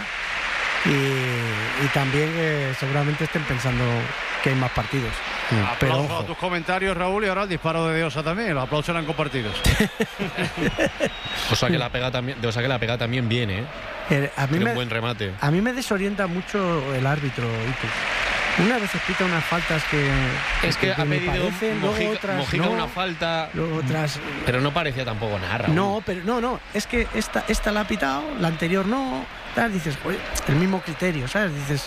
Y también seguramente estén pensando que hay más partidos. Pero aplauso a tus comentarios, Raúl, y ahora el disparo de Diosa también. Los aplausos eran compartidos. O sea que la pega también viene, ¿eh? Tiene un buen remate. A mí me desorienta mucho el árbitro, Itu. Una vez pita unas faltas que ha pedido Mojica no, una falta, luego otras, pero no parecía tampoco nada, Raúl. No, es que esta la ha pitado, la anterior no, tal, dices, oye, el mismo criterio, ¿sabes? Dices,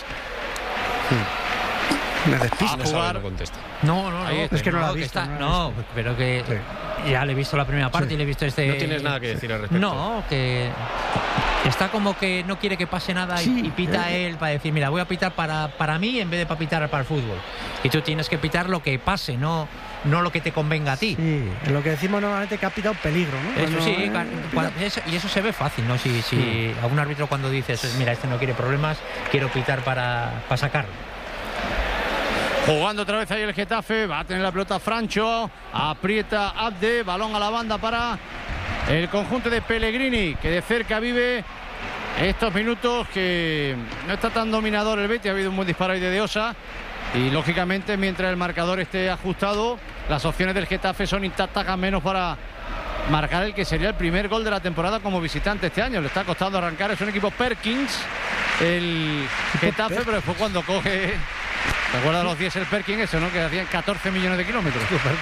me despisto. No contesta. No, es que no la ha visto. No, pero que ya le he visto la primera parte y le he visto este... No tienes nada que decir al respecto. No, que está como que no quiere que pase nada y pita él para decir, mira, voy a pitar para mí en vez de para pitar para el fútbol. Y tú tienes que pitar lo que pase, no lo que te convenga a ti. Sí, lo que decimos normalmente que ha pitado peligro, ¿no? Eso sí, y eso se ve fácil, ¿no? Si a un árbitro cuando dices, mira, este no quiere problemas, quiero pitar para sacarlo. Jugando otra vez ahí el Getafe, va a tener la pelota Francho, aprieta Abde, balón a la banda para el conjunto de Pellegrini, que de cerca vive estos minutos, que no está tan dominador el Betis. Ha habido un buen disparo ahí de Diosa y lógicamente mientras el marcador esté ajustado, las opciones del Getafe son intactas, a menos para marcar el que sería el primer gol de la temporada como visitante este año. Le está costando arrancar, es un equipo Perkins el Getafe, pero después cuando coge... ¿Te acuerdas de los 10 el Perkins eso, no? Que hacían 14 millones de kilómetros.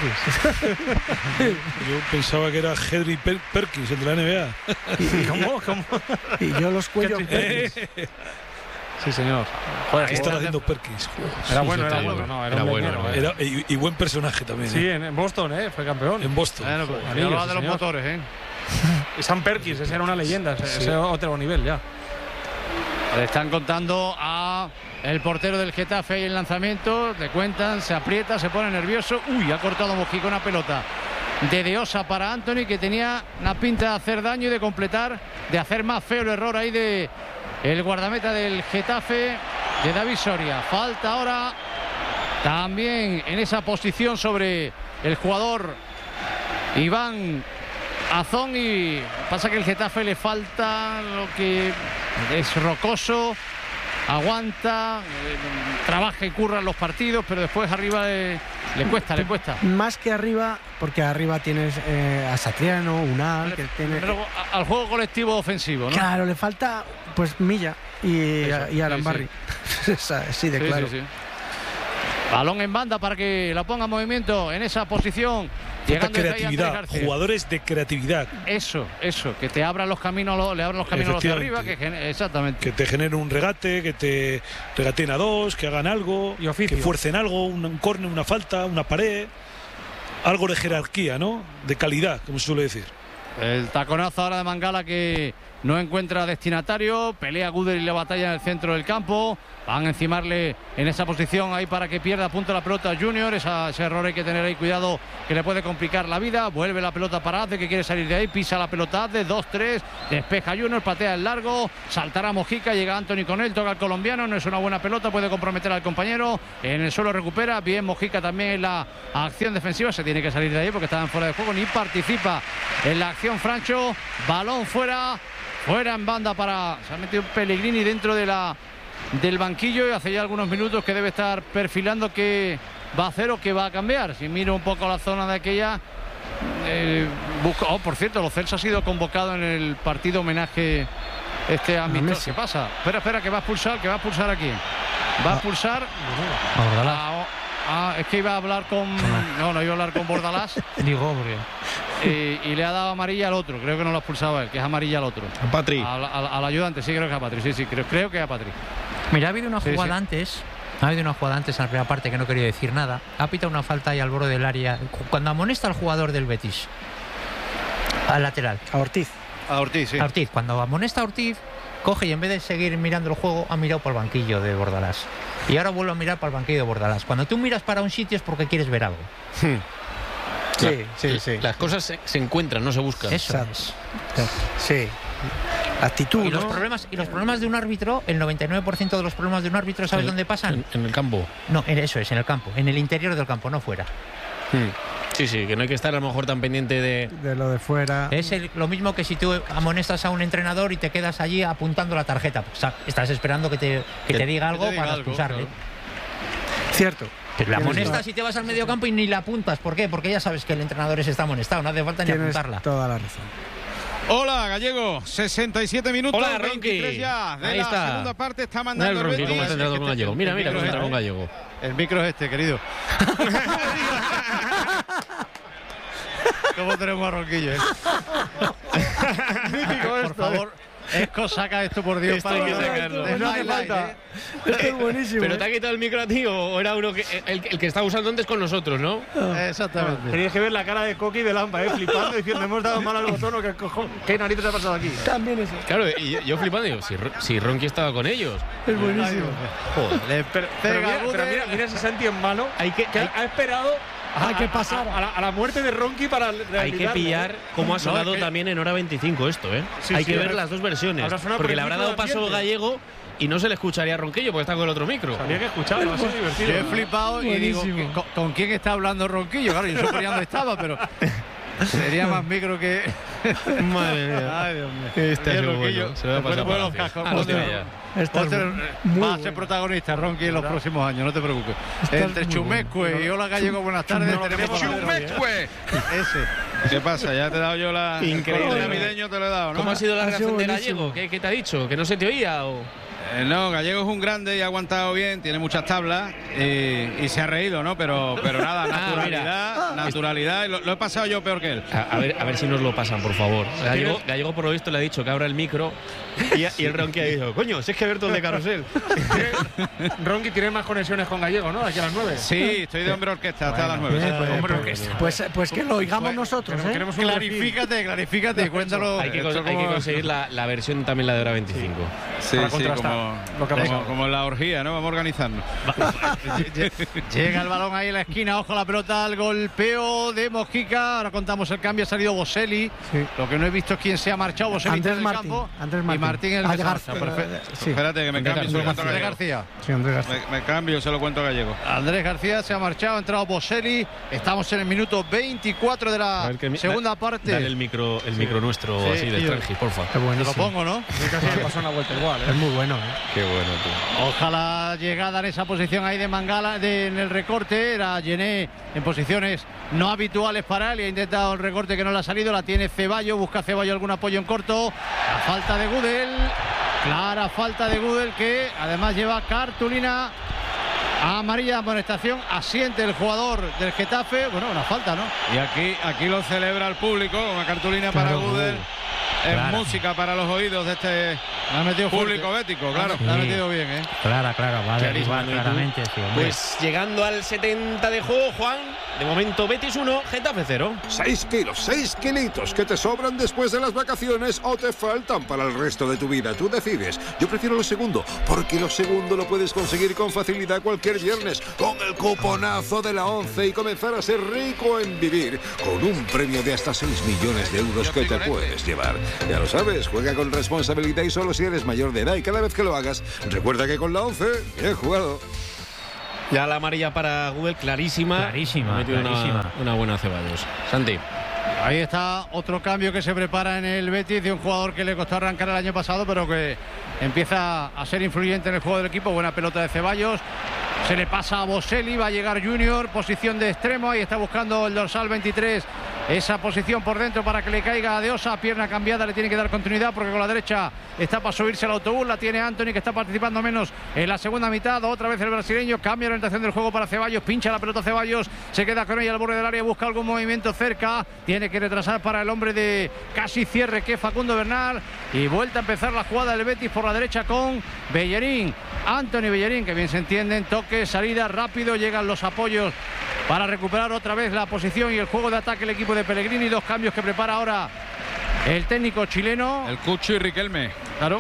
Yo pensaba que era Henry Perkins, el de la NBA. ¿Cómo? Y yo los cuellos Perkins. Sí, señor. Joder, ¿qué están haciendo Perkins? Era bueno. Y buen personaje también. Sí, en Boston, fue campeón. En Boston. Hablaba de los motores, Y Sam Perkins, ese era una leyenda, ese otro nivel ya. Le están contando a el portero del Getafe y el lanzamiento, le cuentan, se aprieta, se pone nervioso. Uy, ha cortado Mojica una pelota de Diosa para Anthony, que tenía una pinta de hacer daño y de completar, de hacer más feo el error ahí de el guardameta del Getafe, de David Soria. Falta ahora también en esa posición sobre el jugador Iván Azón, y pasa que el Getafe le falta lo que es rocoso, aguanta, trabaja y curra en los partidos, pero después arriba le cuesta. Más que arriba, porque arriba tienes a Satriano, Unal, que tiene... al juego colectivo ofensivo, ¿no? Claro, le falta pues Milla y Arambarri. Sí, claro. Sí. Balón en banda para que la ponga en movimiento en esa posición. Falta creatividad, jugadores de creatividad. Eso, que te abran los caminos, le abran los caminos a los de arriba, exactamente. Que te generen un regate, que te regateen a dos, que hagan algo, que fuercen algo, un córner, una falta, una pared, algo de jerarquía, ¿no? De calidad, como se suele decir. El taconazo ahora de Mangala que no encuentra destinatario, pelea Gudel y la batalla en el centro del campo. Van a encimarle en esa posición ahí para que pierda punto la pelota Junior. Ese error hay que tener ahí cuidado, que le puede complicar la vida. Vuelve la pelota para Azde, que quiere salir de ahí, pisa la pelota Azde, 2-3, despeja Junior, patea el largo, saltará Mojica, llega Anthony con él, toca al colombiano, no es una buena pelota, puede comprometer al compañero, en el suelo recupera, bien Mojica también en la acción defensiva, se tiene que salir de ahí porque estaban fuera de juego, ni participa en la acción Francho, balón fuera en banda para, se ha metido Pellegrini dentro del banquillo y hace ya algunos minutos que debe estar perfilando que va a hacer o que va a cambiar. Si miro un poco la zona de aquella, por cierto, Lo Celso ha sido convocado en el partido homenaje amistoso. ¿Qué pasa? Espera, que va a expulsar aquí. Va a expulsar es que iba a hablar con no iba a hablar con Bordalás. Digo, porque y le ha dado amarilla al otro, creo que no lo ha expulsado él, que es amarilla al otro. A Patri. Al ayudante, sí, creo que a Patri, sí, creo que a Patri. Mira, ha habido una jugada antes. Ha habido una jugada antes en la primera parte que no quería decir nada. Ha pitado una falta ahí al borde del área. Cuando amonesta al jugador del Betis, al lateral. A Ortiz, sí. A Ortiz. Cuando amonesta a Ortiz, coge y en vez de seguir mirando el juego, ha mirado por el banquillo de Bordalás. Y ahora vuelve a mirar para el banquillo de Bordalás. Cuando tú miras para un sitio es porque quieres ver algo. Sí. Las cosas se encuentran, no se buscan. Eso es. Sí. Actitud, y los problemas de un árbitro, el 99% de los problemas de un árbitro, ¿sabes dónde pasan? En el campo. No, eso es, en el campo, en el interior del campo, no fuera. Sí, que no hay que estar a lo mejor tan pendiente de lo de fuera. Es lo mismo que si tú amonestas a un entrenador y te quedas allí apuntando la tarjeta. Pues, estás esperando que te diga algo para expulsarle. Claro. Cierto. Pero la amonestas y te vas al medio campo y ni la apuntas. ¿Por qué? Porque ya sabes que el entrenador está amonestado, no hace falta ni apuntarla. Toda la razón. Hola, Gallego, 67 minutos. Hola, Ronqui. 23 ya de Ahí la está. segunda parte, está mandando el Ronqui, Betis. cómo está entrando con Gallego. Mira cómo entra con Gallego. El micro es este, querido. ¿Cómo tenemos a Ronquillo? Por favor, Esco, saca esto por Dios. Esto hay que sacarlo. No hace falta. Esto es buenísimo. ¿Pero te ha quitado el micro a ti o era uno que el que estaba usando antes con nosotros, no? Exactamente. Tenías que ver la cara de Coqui y de Lampa, flipando, diciendo, hemos dado mal al botón, ¿qué narices ha pasado aquí? También eso. Claro, y yo flipando, digo, si Ronqui estaba con ellos. Es buenísimo. Joder. Pero mira ese Santi en mano, ha esperado que pasar a la muerte de Ronqui para hay que pillar cómo ha sonado también en hora 25 esto, ¿eh? Hay que ver las dos versiones. Porque le habrá dado paso Gallego y no se le escucharía a Ronquillo porque está con el otro micro. Había que escucharlo, va a ser divertido. Yo he flipado y digo, ¿con quién está hablando Ronquillo? Claro, yo suponía dónde estaba, pero sería más micro que... Madre mía. Ay, Dios mío. Este es bueno. Se va a pasar por los cascos. Va a ser protagonista Ronqui en los próximos años, no te preocupes. Entre Chumecue y Hola Gallego, buenas tardes. Tenemos Chumecue. Ese. ¿Qué pasa? Ya te he dado yo la... Increíble. El navideño te lo he dado, ¿no? ¿Cómo ha sido la reacción de buenísimo. Gallego? ¿Qué te ha dicho? ¿Que no se te oía o...? No, Gallego es un grande y ha aguantado bien, tiene muchas tablas y se ha reído, ¿no? Pero nada, naturalidad. Y lo he pasado yo peor que él. A ver si nos lo pasan, por favor. Gallego por lo visto le ha dicho que abra el micro y el Ronqui ha dicho, coño, si es que Berto el de Carrusel. Ronqui tiene más conexiones con Gallego, ¿no? Aquí a las 9. Sí, estoy de hombre orquesta hasta las 9. Pues que lo oigamos nosotros, ¿eh? Clarifícate, cuéntalo. Hay que conseguir la versión también, la de hora 25. Sí, como en la orgía, ¿no? Vamos a organizarnos. Llega el balón ahí en la esquina, ojo a la pelota, al golpeo de Mojica. Ahora contamos el cambio, ha salido Boselli. Sí. Lo que no he visto es quién se ha marchado. Boselli en el campo. Y Martín el que se marcha. Perfecto. Sí. Espérate que me cambio. Se lo cuento a Andrés García. Sí, Andrés García. Me cambio, se lo cuento a Gallego. Andrés García se ha marchado, ha entrado Boselli. Estamos en el minuto 24 de la segunda parte. Dale el micro nuestro así de Strange, porfa. Te lo pongo, ¿no? Casi me pasó una vuelta igual. Es muy bueno, ¿eh? Qué bueno, tú. Ojalá llegada en esa posición ahí de Mangala, en el recorte. Era Gené en posiciones no habituales para él y ha intentado el recorte que no le ha salido. La tiene Ceballos, busca Ceballos algún apoyo en corto. La falta de Gudel, clara falta de Gudel, que además lleva cartulina Amarilla de amonestación, asiente el jugador del Getafe. Bueno, una falta, ¿no? Y aquí lo celebra el público, una cartulina para Gudel. Es música para los oídos de este público bético, claro. La ha metido bien, ¿eh? Claro, va a derribar claramente. Sí, pues llegando al 70 de juego, Juan, de momento Betis 1, Getafe 0. 6 kilos, 6 kilitos que te sobran después de las vacaciones o te faltan para el resto de tu vida. Tú decides. Yo prefiero lo segundo, porque lo segundo lo puedes conseguir con facilidad cualquier viernes con el cuponazo de la 11 y comenzar a ser rico en vivir con un premio de hasta 6 millones de euros que te puedes llevar. Ya lo sabes, juega con responsabilidad y solo si eres mayor de edad, y cada vez que lo hagas, recuerda que con la 11, bien jugado. Ya la amarilla para Google, clarísima. Una buena Ceballos. Santi. Ahí está otro cambio que se prepara en el Betis de un jugador que le costó arrancar el año pasado, pero que empieza a ser influyente en el juego del equipo. Buena pelota de Ceballos. Se le pasa a Boselli, va a llegar Junior, posición de extremo, ahí está buscando el dorsal 23, esa posición por dentro para que le caiga a De Osa, pierna cambiada, le tiene que dar continuidad porque con la derecha está para subirse al autobús, la tiene Anthony que está participando menos en la segunda mitad, otra vez el brasileño, cambia la orientación del juego para Ceballos, pincha la pelota Ceballos, se queda con ella al borde del área, busca algún movimiento cerca, tiene que retrasar para el hombre de casi cierre que es Facundo Bernal, y vuelta a empezar la jugada del Betis por la derecha con Bellerín. Anthony Bellerín, que bien se entienden, toque, salida, rápido, llegan los apoyos para recuperar otra vez la posición y el juego de ataque el equipo de Pellegrini. Dos cambios que prepara ahora el técnico chileno. El Cucho y Riquelme. Claro.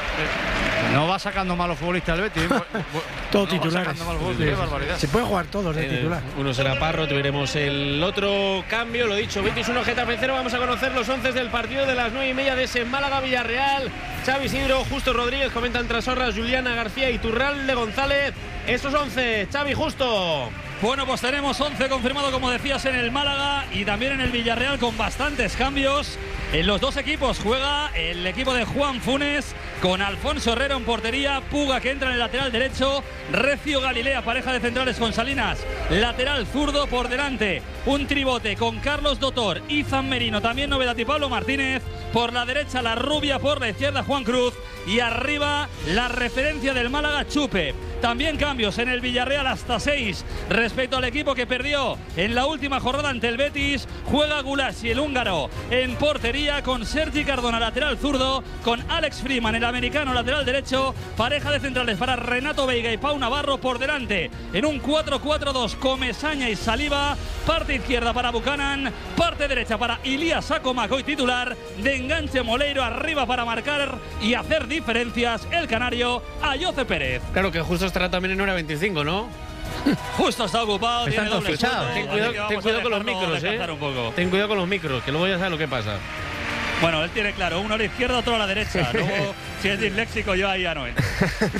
No va sacando malos futbolistas el Betis. Todos titulares. Qué barbaridad. Se pueden jugar todos de titular. Uno será Parro, veremos el otro cambio. Lo dicho, Betis 1, Getafe 0. Vamos a conocer los 11 del partido de las 9:30 de ese Málaga-Villarreal. Xavi Isidro, Justo Rodríguez, comentan Trasorras, Juliana García, Iturralde, González. Estos 11, Xavi, Justo. Bueno, pues tenemos 11 confirmado, como decías, en el Málaga y también en el Villarreal, con bastantes cambios. En los dos equipos juega el equipo de Juan Funes con Alfonso Herrera en portería, Puga que entra en el lateral derecho, Recio Galilea, pareja de centrales con Salinas, lateral zurdo por delante, un tribote con Carlos Dotor, Izan Merino, también novedad y Pablo Martínez, por la derecha la rubia, por la izquierda Juan Cruz y arriba la referencia del Málaga, Chupe. También cambios en el Villarreal, hasta 6 respecto al equipo que perdió en la última jornada ante el Betis. Juega Gulasi, el húngaro, en portería con Sergi Cardona, lateral zurdo, con Alex Freeman, el americano, lateral derecho. Pareja de centrales para Renato Veiga y Pau Navarro por delante. En un 4-4-2, Comesaña y Saliba. Parte izquierda para Buchanan, parte derecha para Ilías Sacomaco y titular. De enganche Moleiro, arriba para marcar y hacer diferencias el canario, Ayoce Pérez. Claro que Justo estará también en hora 25, ¿no? Justo está ocupado, tiene doble fichado. Ten cuidado con los micros, Ten cuidado con los micros, que luego ya sabes lo que pasa. Bueno, él tiene claro, uno a la izquierda, otro a la derecha. Luego, si es disléxico, yo ahí ya no entro.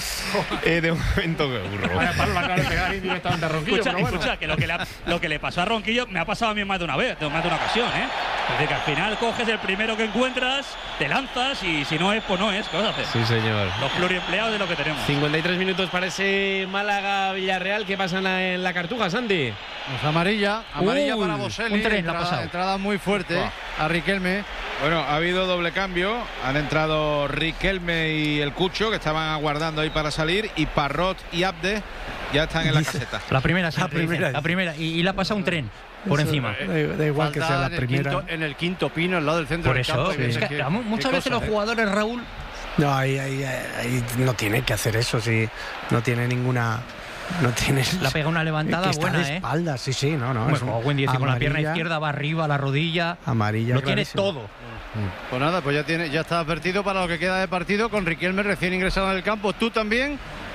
De momento que burro. Vaya palo, la acaba de pegar indirectamente a Ronquillo. Escucha, que lo que le pasó a Ronquillo me ha pasado a mí más de una vez, más de una ocasión, ¿eh? Es decir, que al final coges el primero que encuentras, te lanzas y si no es, pues no es. ¿Qué vas a hacer? Sí, señor. Los pluriempleados de lo que tenemos. 53 minutos para ese Málaga-Villarreal. ¿Qué pasa en la Cartuja, Santi? Pues amarilla para Boselli. Un tren, entrada muy fuerte a Riquelme. Bueno, ha habido doble cambio. Han entrado Riquelme y el Cucho, que estaban aguardando ahí para salir, y Parrot y Abde ya están en la caseta. La primera. Y le ha pasado un tren por encima. Da igual que sea la primera. En el quinto pino, al lado del centro del campo. Es que muchas veces los jugadores, Raúl... No, ahí no tiene que hacer eso, sí. No tiene ninguna... No tienes. La pega una levantada que buena, está de espalda, sí, no. Bueno, como buen dice, con la pierna izquierda va arriba, la rodilla. Amarilla. Lo tiene todo. Pues nada, pues ya está advertido para lo que queda de partido con Riquelme recién ingresado en el campo. Tú también.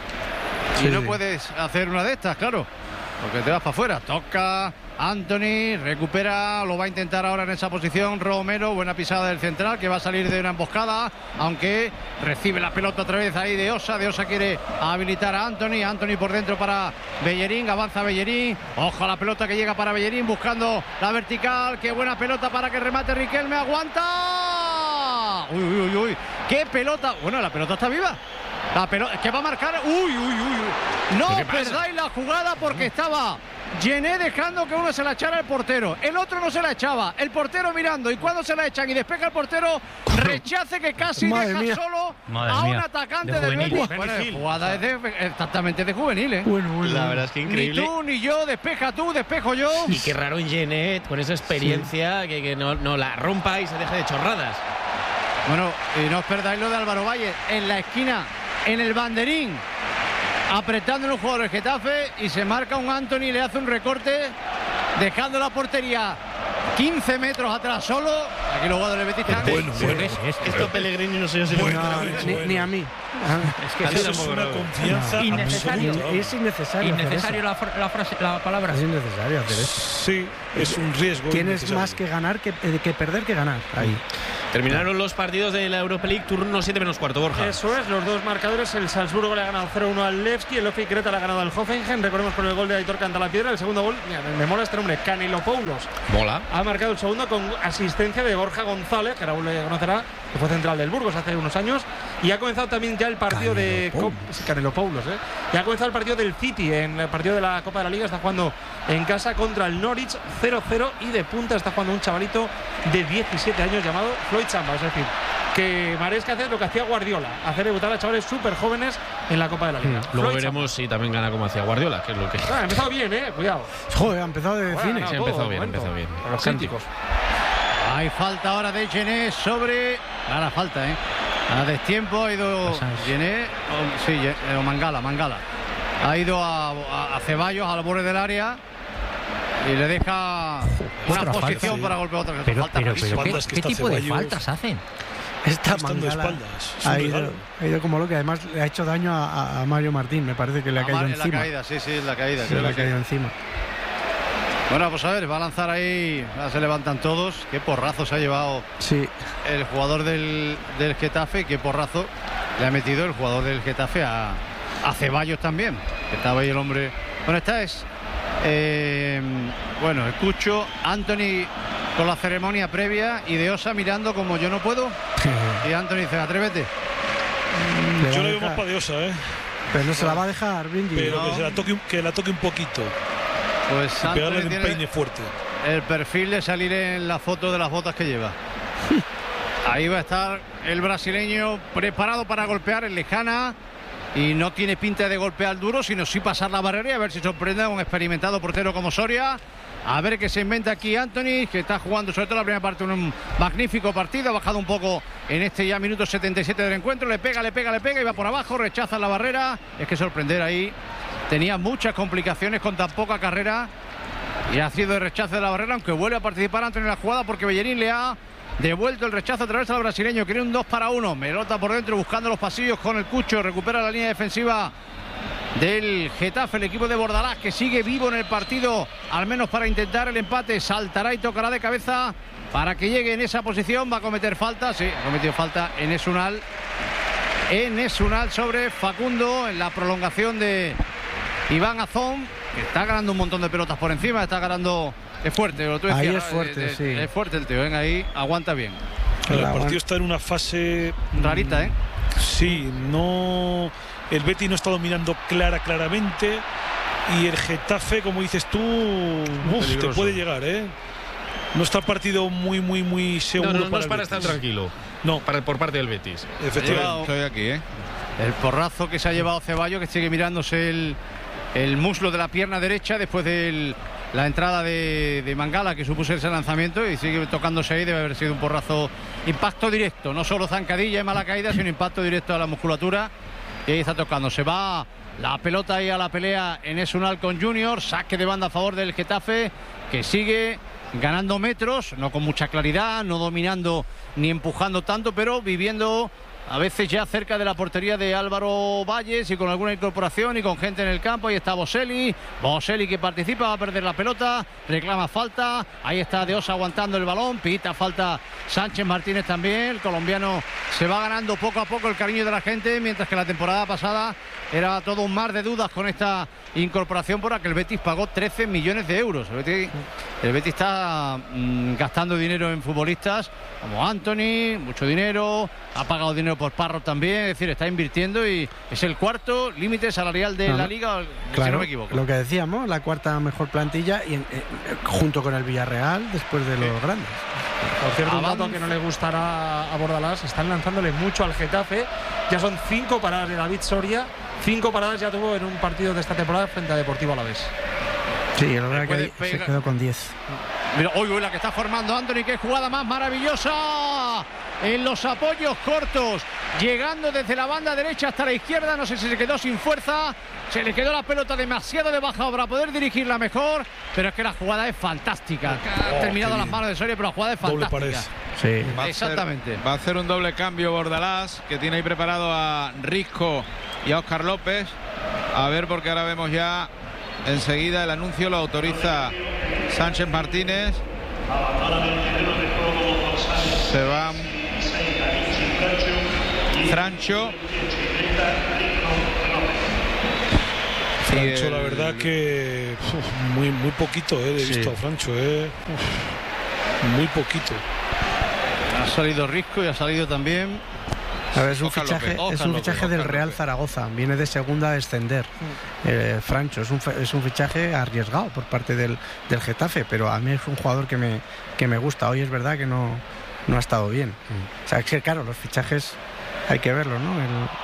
Y no puedes hacer una de estas, claro. Porque te vas para afuera. Toca Anthony, recupera, lo va a intentar ahora en esa posición Romero, buena pisada del central que va a salir de una emboscada, aunque recibe la pelota otra vez ahí de Osa quiere habilitar a Anthony por dentro para Bellerín, avanza Bellerín, ojo a la pelota que llega para Bellerín buscando la vertical, qué buena pelota para que remate Riquelme, aguanta, uy, qué pelota, bueno, la pelota está viva. La pelota, que va a marcar, no perdáis la jugada porque estaba Gené dejando que uno se la echara al portero, el otro no se la echaba, el portero mirando, y cuando se la echan y despeja el portero, rechace que casi deja solo a un atacante del Betis. Bueno, jugada exactamente de juvenil, La verdad es que increíble. Ni tú ni yo, despeja tú, despejo yo. Y qué raro en Genet, con esa experiencia, que no la rompa y se deje de chorradas. Bueno, y no os perdáis lo de Álvaro Valle, en la esquina, en el banderín, apretando en un jugador del Getafe, y se marca un Antony, le hace un recorte, dejando la portería 15 metros atrás solo. Aquí los jugadores del Betis están. Esto Pellegrini no sé yo si ni a mí. Es que eso es una confianza innecesario. absoluta. Es innecesario. Innecesario la palabra. Es innecesario hacer eso. Sí, es un riesgo. Tienes más que ganar que perder que ganar. Ahí. Terminaron los partidos de la Europa League, turno 7 menos cuarto, Borja. Eso es, los dos marcadores. El Salzburgo le ha ganado 0-1 al Levski, el Ofi Creta le ha ganado al Hoffenheim. Recordemos por el gol de Aitor Cantalapiedra. El segundo gol, mira, me mola este nombre, Canelopoulos. Mola. Ha marcado el segundo con asistencia de Borja González, que Raúl le conocerá, que fue central del Burgos hace unos años. Y ha comenzado también ya el partido Canelopoulos, Y ha comenzado el partido del City, en el partido de la Copa de la Liga. Está jugando en casa contra el Norwich 0-0, y de punta está jugando un chavalito de 17 años llamado Floyd Chamba. Es decir, que Maresca hace lo que hacía Guardiola, hacer debutar a chavales súper jóvenes en la Copa de la Liga. Luego veremos si también gana como hacía Guardiola, que es lo que... Ha empezado bien, cuidado. Joder, ha empezado de cine. Sí, ha empezado bien. Con los cánticos. Hay falta ahora de Gené sobre... Ahora falta, a destiempo ha ido Gené, o Mangala. Ha ido a Ceballos al borde del área y le deja una posición para golpear otra. Pero ¿qué tipo de faltas hacen? Esta Mangala ha ido como lo que además le ha hecho daño a Mario Martín. Me parece que le ha caído encima. En la caída, sí, en la caída. Le ha caído encima. Bueno, pues a ver, va a lanzar ahí, ya se levantan todos. Qué porrazo se ha llevado el jugador del Getafe, qué porrazo le ha metido el jugador del Getafe a Ceballos también, que estaba ahí el hombre. Bueno, esta es el Cucho, Antony con la ceremonia previa, y de Osa mirando como yo no puedo. Y Antony dice, atrévete. Yo le veo más para de Osa, Pero no se la va a dejar, Benji. Pero que la toque un poquito. Pues pegarle un peine fuerte. El perfil de salir en la foto de las botas que lleva. Ahí va a estar el brasileño preparado para golpear en lejana, y no tiene pinta de golpear duro, sino sí pasar la barrera y a ver si sorprende a un experimentado portero como Soria. A ver qué se inventa aquí Antony, que está jugando sobre todo la primera parte un magnífico partido. Ha bajado un poco en este ya minuto 77 del encuentro. Le pega y va por abajo, rechaza la barrera. Es que sorprender ahí. Tenía muchas complicaciones con tan poca carrera y ha sido el rechazo de la barrera, aunque vuelve a participar Antony en la jugada porque Bellerín le ha devuelto el rechazo a través del brasileño. Quiere un 2-1. Melota por dentro buscando los pasillos con el Cucho. Recupera la línea defensiva del Getafe, el equipo de Bordalás, que sigue vivo en el partido, al menos para intentar el empate. Saltará y tocará de cabeza para que llegue en esa posición. Va a cometer falta, sí, ha cometido falta en Esunal sobre Facundo en la prolongación de Iván Azón, que está ganando un montón de pelotas por encima, está ganando. Es fuerte, lo tú decías, ahí es fuerte, sí. Es fuerte el tío, venga ahí, aguanta bien. El partido está en una fase rarita, Sí, no. El Betis no está dominando claramente, y el Getafe, como dices tú, te puede llegar, No está el partido muy seguro. No es para estar tranquilo. No, por parte del Betis. Efectivamente. Estoy aquí, El porrazo que se ha llevado Ceballos, que sigue mirándose el muslo de la pierna derecha después de la entrada de Mangala, que supuso ese lanzamiento, y sigue tocándose ahí. Debe haber sido un porrazo, impacto directo, no solo zancadilla y mala caída, sino impacto directo a la musculatura, y ahí está tocando. Se va la pelota ahí a la pelea en Esunal con Junior. Saque de banda a favor del Getafe, que sigue ganando metros, no con mucha claridad, no dominando ni empujando tanto, pero viviendo a veces ya cerca de la portería de Álvaro Valles, y con alguna incorporación y con gente en el campo. Ahí está Boselli que participa, va a perder la pelota, reclama falta. Ahí está De Osa aguantando el balón, pita falta Sánchez Martínez también. El colombiano se va ganando poco a poco el cariño de la gente, mientras que la temporada pasada era todo un mar de dudas con esta incorporación, por la que el Betis pagó 13 millones de euros. El Betis está gastando dinero en futbolistas como Antony, mucho dinero, ha pagado dinero por Parro también, es decir, está invirtiendo y es el cuarto límite salarial de la Liga, claro, si no me equivoco. Lo que decíamos, la cuarta mejor plantilla y junto con el Villarreal después de los grandes. Por cierto, un dato que no le gustará a Bordalás, están lanzándole mucho al Getafe. Ya son 5 paradas de David Soria. 5 paradas ya tuvo en un partido de esta temporada frente a Deportivo Alavés. Sí, la verdad que se quedó con 10. Mira, uy, la que está formando Anthony, qué jugada más maravillosa. En los apoyos cortos, llegando desde la banda derecha hasta la izquierda, no sé si se quedó sin fuerza, se le quedó la pelota demasiado de baja para poder dirigirla mejor, pero es que la jugada es fantástica. Ha terminado a las manos de Soria, pero la jugada es fantástica. Sí. Exactamente. Va a hacer un doble cambio Bordalás, que tiene ahí preparado a Risco y a Óscar López. A ver, porque ahora vemos ya enseguida el anuncio, lo autoriza Sánchez Martínez. Se va Francho. Francho, la verdad que muy poquito he visto a Francho, muy poquito. Ha salido Risco y ha salido también. A ver, es un fichaje del Real Zaragoza, viene de segunda a descender. Francho es un fichaje arriesgado por parte del Getafe, pero a mí es un jugador que me gusta. Hoy es verdad que no ha estado bien. O sea, es que claro, los fichajes hay que verlos, ¿no?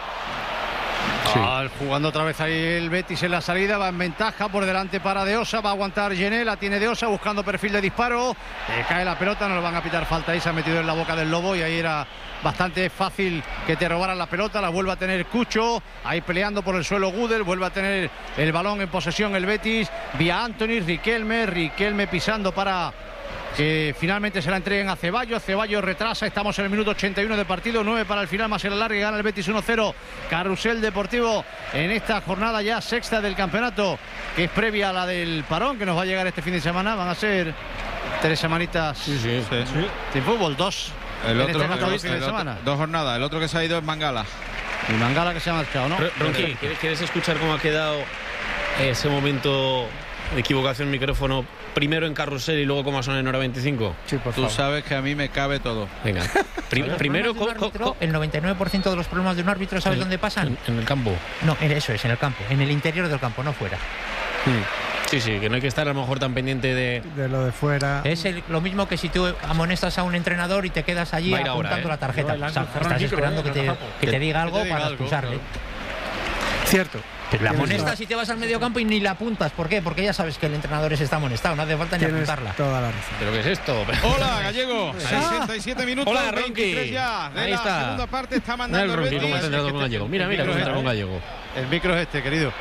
Jugando otra vez ahí el Betis en la salida, va en ventaja por delante para De Osa, va a aguantar Gené, la tiene De Osa buscando perfil de disparo, cae la pelota, no le van a pitar falta ahí, se ha metido en la boca del lobo y ahí era bastante fácil que te robaran la pelota, la vuelve a tener Cucho, ahí peleando por el suelo Gudel, vuelve a tener el balón en posesión el Betis, vía Anthony, Riquelme pisando para que finalmente se la entreguen a Ceballos. Ceballos retrasa, estamos en el minuto 81 de partido, 9 para el final, más el alargue, gana el Betis 1-0. Carrusel Deportivo en esta jornada ya sexta del campeonato, que es previa a la del parón que nos va a llegar este fin de semana. Van a ser 3 semanitas sin fútbol, 2 dos jornadas. El otro que se ha ido es Mangala. Y Mangala que se ha marchado, ¿no? Ronqui, ¿quieres escuchar cómo ha quedado ese momento de equivocación micrófono? Primero en Carrusel y luego cómo ha sonado en hora 25. Sí, por Tú favor. sabes que a mí me cabe todo. Venga. Primero, el 99% de los problemas de un árbitro, ¿sabes dónde pasan? En el campo. No, eso es, en el campo, en el interior del campo, no fuera. Sí, que no hay que estar a lo mejor tan pendiente de lo de fuera. Es lo mismo que si tú amonestas a un entrenador y te quedas allí apuntando la tarjeta. O sea, estás esperando que te diga algo para expulsarle. Cierto. Pero la amonestas y te vas al medio campo y ni la apuntas. ¿Por qué? Porque ya sabes que el entrenador está amonestado, no hace falta ni apuntarla. Toda la razón. ¿Pero qué es esto? Hola, Gallego. 67 minutos. Hola, 23 Ronqui. ya. De Ahí la está. segunda parte está mandando el Ronqui, Betis. cómo ha entrado con Gallego. Mira cómo entra con Gallego. El micro es este, querido.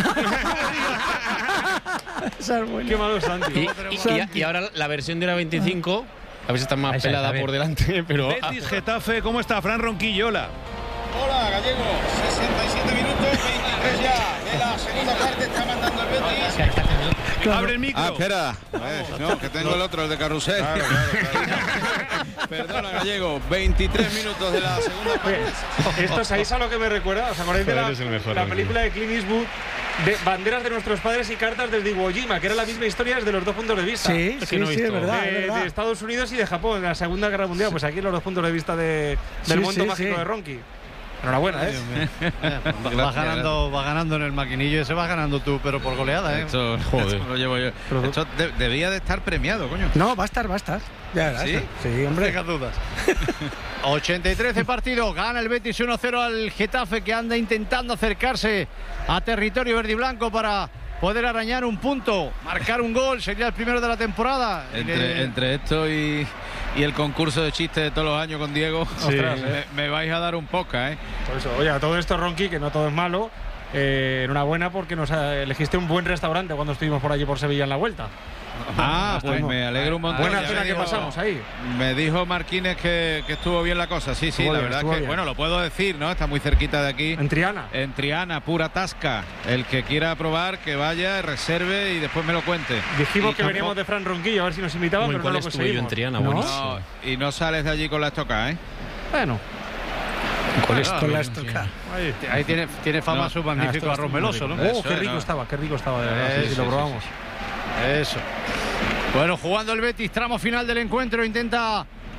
Qué malo Santi. Y ahora la versión de la 25, a ver si está más pelada por delante, pero... Betis, Getafe, ¿cómo está? Fran Ronquillo, hola. Hola, Gallego. 67 minutos, 23 ya. De la segunda parte está mandando el Betis. Abre el micro. Espera. No, que tengo el otro, el de Carrusel. Claro. Perdona, Gallego. 23 minutos de la segunda parte. Esto es a lo que me recuerda. ¿Os acordáis de la película de Clint Eastwood? De Banderas de nuestros padres y cartas desde Iwo Jima, que era la misma historia desde los dos puntos de vista. Sí, es verdad. De Estados Unidos y de Japón, en la Segunda Guerra Mundial. Pues aquí los dos puntos de vista del mundo mágico de Ronqui. Enhorabuena, Va ganando en el maquinillo, ese vas ganando tú, pero por goleada, Esto lo llevo yo. Esto debía de estar premiado, coño. No, va a estar. Ya verás. Sí, hombre. Deja dudas. 83 de partido, gana el Betis 1-0 al Getafe, que anda intentando acercarse a territorio verde y blanco para poder arañar un punto, marcar un gol, sería el primero de la temporada. Entre esto y el concurso de chistes de todos los años con Diego, ostras, me vais a dar un poca, Por eso, oye, a todo esto, Ronqui, que no todo es malo, enhorabuena porque nos elegiste un buen restaurante cuando estuvimos por allí por Sevilla en la vuelta. Pues me alegro un montón. Buena cena que pasamos ahí. Me dijo Marquínez que estuvo bien la cosa. Sí, estuvo la bien, verdad es que, bien. bueno, lo puedo decir, ¿no? Está muy cerquita de aquí. En Triana. En Triana, pura tasca. El que quiera probar, que vaya, reserve y después me lo cuente. Dijimos que veníamos de Fran Ronquillo, a ver si nos invitaban, pero no lo conseguimos. Yo en Triana, no, y no sales de allí con la estocada, Bueno. Con la estocada. Ahí tiene fama su magnífico arroz meloso, ¿no? Qué rico estaba, de verdad. Si lo probamos. Eso. Bueno, jugando el Betis, tramo final del encuentro, intenta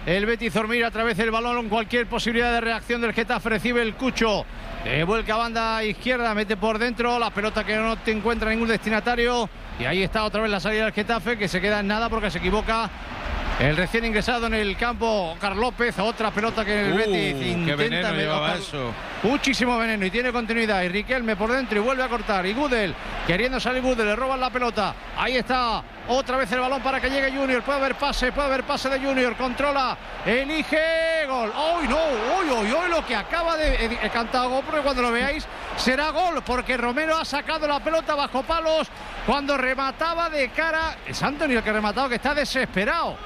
el Betis Dormir a través del balón. Cualquier posibilidad de reacción del Getafe. Recibe el Cucho, vuelca a banda izquierda, mete por dentro la pelota que no te encuentra ningún destinatario. Y ahí está otra vez la salida del Getafe, que se queda en nada porque se equivoca el recién ingresado en el campo, Carlos López. Otra pelota que el Betis intenta. Qué veneno llevaba eso. Muchísimo veneno y tiene continuidad. Y Riquelme por dentro y vuelve a cortar. Y Gudel, queriendo salir Gudel, le roban la pelota. Ahí está otra vez el balón para que llegue Junior. Puede haber pase de Junior. Controla, elige, gol. ¡Uy, no! ¡Uy! Lo que acaba de cantar gol, porque cuando lo veáis será gol, porque Romero ha sacado la pelota bajo palos cuando remataba de cara. Es Anthony el que ha rematado, que está desesperado.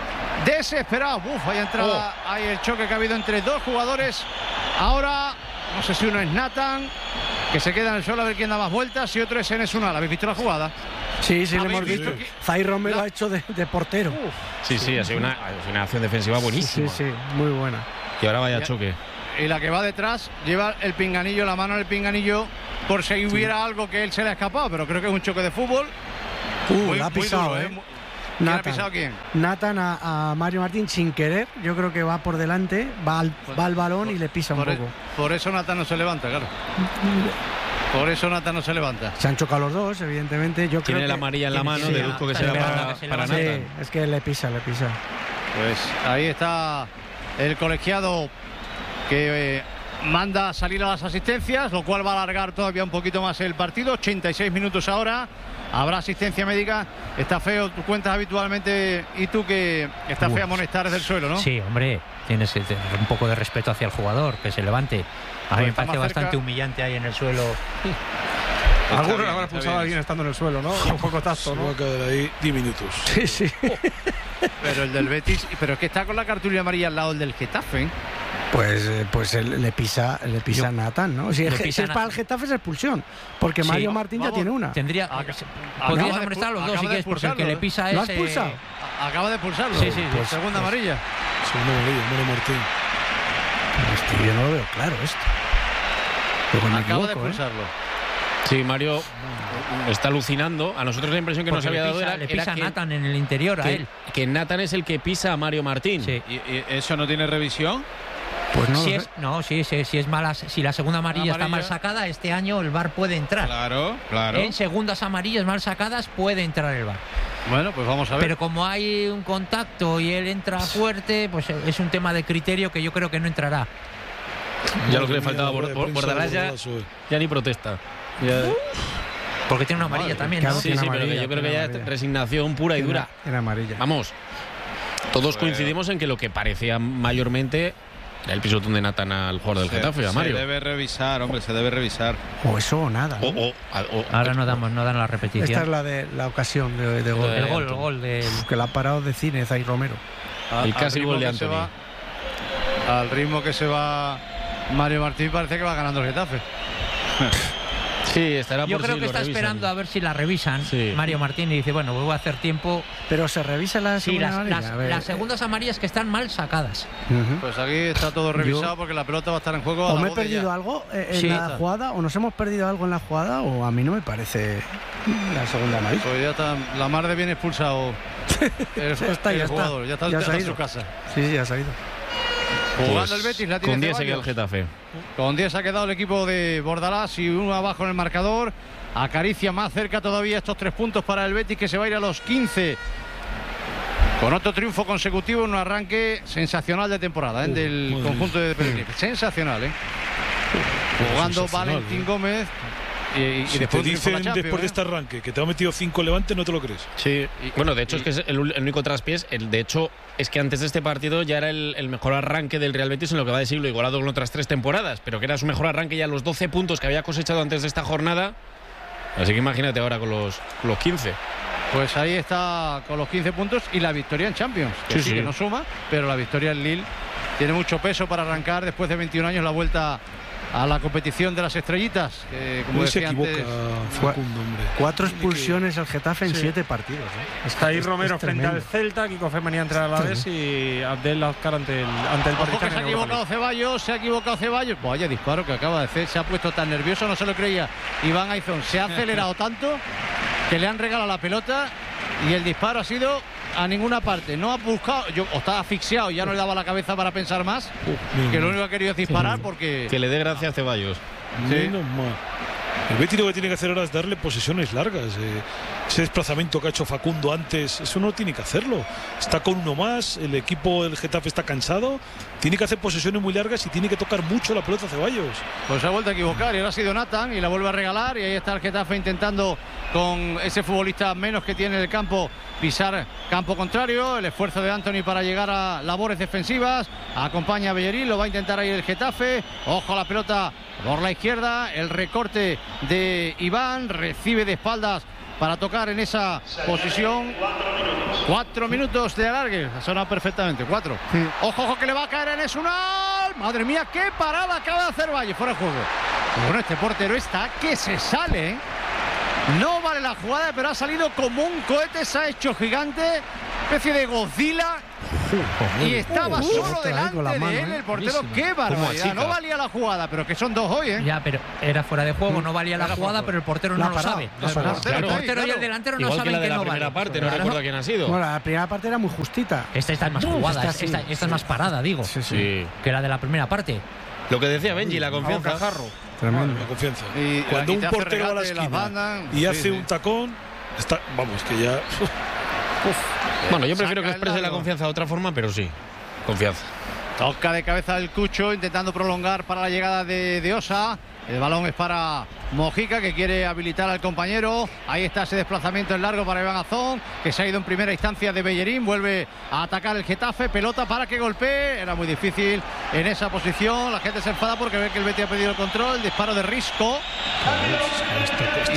Uf, ahí entrada, hay el choque que ha habido entre dos jugadores. Ahora, no sé si uno es Nathan, que se queda en el suelo a ver quién da más vueltas, y otro es Enes Unal. ¿Habéis visto la jugada? Sí, lo hemos visto. Zaire Romero ha hecho de portero. Sí, ha sido una acción defensiva buenísima. Sí, muy buena. Y ahora vaya choque. Y la que va detrás lleva el pinganillo, la mano en el pinganillo, por si hubiera algo que él se le ha escapado, pero creo que es un choque de fútbol. La ha pisado, ¿Quién ha pisado quién? Nathan a Mario Martín sin querer. Yo creo que va por delante, va al balón y le pisa un poco. Por eso Nathan no se levanta, claro. Por eso Nathan no se levanta. Se han chocado los dos, evidentemente. Yo tiene creo la amarilla en la mano, deduzco que será para Nathan. Sí, es que le pisa. Pues ahí está el colegiado que manda a salir a las asistencias, lo cual va a alargar todavía un poquito más el partido. 86 minutos ahora. Habrá asistencia médica. Está feo, tú cuentas habitualmente, y tú que está feo amonestar desde el suelo, ¿no? Sí, hombre, tienes que tener un poco de respeto hacia el jugador, que se levante. A mí me parece bastante humillante ahí en el suelo. Algunos le habrán expulsado a alguien estando en el suelo, ¿no? Un poco tacto, ¿no? Va a quedar ahí 10 minutos. Sí. Pero el del Betis, pero es que está con la cartulina amarilla al lado del del Getafe. Pues él le pisa a Nathan, ¿no? Si es para el Getafe es expulsión, porque Mario Martín ya tiene una. Podrías amonestar a los dos si quieres, porque el que le pisa es... ¿Lo has expulsado? Acaba de expulsarlo. Sí. Pues segunda amarilla. Segunda amarilla, Mario Martín. Yo no lo veo claro esto. Acaba de expulsarlo. Sí, Mario está alucinando. A nosotros la impresión que nos había dado le pisa a Nathan en el interior, a él. Que Nathan es el que pisa a Mario Martín. Sí. ¿Y eso no tiene revisión? Pues si es mala, si la segunda amarilla está mal sacada, este año el VAR puede entrar. Claro. En segundas amarillas mal sacadas puede entrar el VAR. Bueno, pues vamos a ver. Pero como hay un contacto y él entra fuerte, pues es un tema de criterio que yo creo que no entrará. Ya lo que le faltaba Bordalás ya ni protesta. Porque tiene una amarilla también, ¿no? Sí, pero que yo creo que ya es resignación pura y dura. Era amarilla. Vamos, todos coincidimos en que lo que parecía mayormente era el pisotón de Nathan al jugador del Getafe, a Mario. Se debe revisar, hombre, se debe revisar. O eso o nada. Ahora no dan la repetición. Esta es la de la ocasión de gol. El gol del... Que la ha parado de cine Zaire Romero. El casi gol de Anthony. Al ritmo que se va Mario Martín, parece que va ganando el Getafe. Sí, estará por Yo creo que está esperando a ver si la revisan Mario Martín y dice, bueno, voy a hacer tiempo. Pero se revisa la segunda amarilla. Las segundas amarillas que están mal sacadas. Pues aquí está todo revisado porque la pelota va a estar en juego. ¿O me he perdido algo en la jugada? ¿O nos hemos perdido algo en la jugada? ¿O a mí no me parece la segunda amarilla? Pues ya está la mar de bien expulsado el jugador. Ya está en su casa. Sí, ya se ha ido. Jugando el Betis, la tiene con 10 se queda el Getafe. Con 10 ha quedado el equipo de Bordalás y uno abajo en el marcador. Acaricia más cerca todavía estos 3 puntos para el Betis, que se va a ir a los 15. Con otro triunfo consecutivo en un arranque sensacional de temporada del conjunto de Pellegrini. Sensacional, Jugando Valentín Gómez. Y si después te dicen después de este arranque que te ha metido 5 Levante, no te lo crees. Sí, bueno, de hecho es que es el único traspiés. De hecho es que antes de este partido ya era el mejor arranque del Real Betis en lo que va de siglo, igualado con otras 3 temporadas, pero que era su mejor arranque ya los 12 puntos que había cosechado antes de esta jornada. Así que imagínate ahora con los 15. Pues ahí está con los 15 puntos y la victoria en Champions. Que no suma, pero la victoria en Lille tiene mucho peso para arrancar después de 21 años la vuelta a la competición de las estrellitas, que como decía antes, Facundo, 4 expulsiones al Getafe en 7 partidos. Está ahí Romero frente al Celta, Kiko Femenía entre la vez y Abdel Azcar ante el Partizan. Se ha equivocado Ceballos, Vaya disparo que acaba de hacer, se ha puesto tan nervioso, no se lo creía Iván Aizón, se ha acelerado tanto que le han regalado la pelota y el disparo ha sido a ninguna parte. No ha buscado, o está asfixiado y ya no le daba la cabeza para pensar más. Que lo único que ha querido es disparar porque... Que le dé gracia a Ceballos. Menos mal. El Betis lo que tiene que hacer ahora es darle posesiones largas. Ese desplazamiento que ha hecho Facundo antes, eso no tiene que hacerlo. Está con uno más, el equipo del Getafe está cansado, tiene que hacer posesiones muy largas y tiene que tocar mucho la pelota a Ceballos. Pues se ha vuelto a equivocar y ahora ha sido Nathan y la vuelve a regalar, y ahí está el Getafe intentando con ese futbolista menos que tiene en el campo pisar campo contrario. El esfuerzo de Anthony para llegar a labores defensivas, acompaña a Bellerín, lo va a intentar ahí el Getafe. Ojo a la pelota por la izquierda, el recorte de Iván, recibe de espaldas para tocar en esa posición. 4 minutos de alargue, ha sonado perfectamente, 4. Ojo que le va a caer en Esunal. Madre mía, qué parada acaba de hacer Valle, fuera de juego. Bueno, este portero está que se sale, ¿eh? No vale la jugada, pero ha salido como un cohete, se ha hecho gigante, especie de Godzilla. Y estaba solo delante de él, el portero. ¡Qué barbaridad! No valía la jugada, pero que son 2 hoy, ¿eh? Ya, pero era fuera de juego, no valía la jugada, pero el portero no lo sabe. El portero y el delantero no saben que no vale. La primera parte, no recuerdo quién ha sido. Bueno, la primera parte era muy justita. Esta es más jugada, esta es más parada, digo. Sí. Que la de la primera parte. Lo que decía Benji, la confianza. Tremendo. La confianza. Cuando un portero va a la esquina y hace un tacón, vamos, que ya... Bueno, yo prefiero que exprese la confianza de otra forma, pero sí, confianza. Toca de cabeza el Cucho, intentando prolongar para la llegada de Osa. El balón es para Mojica, que quiere habilitar al compañero. Ahí está ese desplazamiento en largo para Iván Azón, que se ha ido en primera instancia de Bellerín. Vuelve a atacar el Getafe, pelota para que golpee. Era muy difícil en esa posición. La gente se enfada porque ve que el Betis ha pedido el control. Disparo de Risco.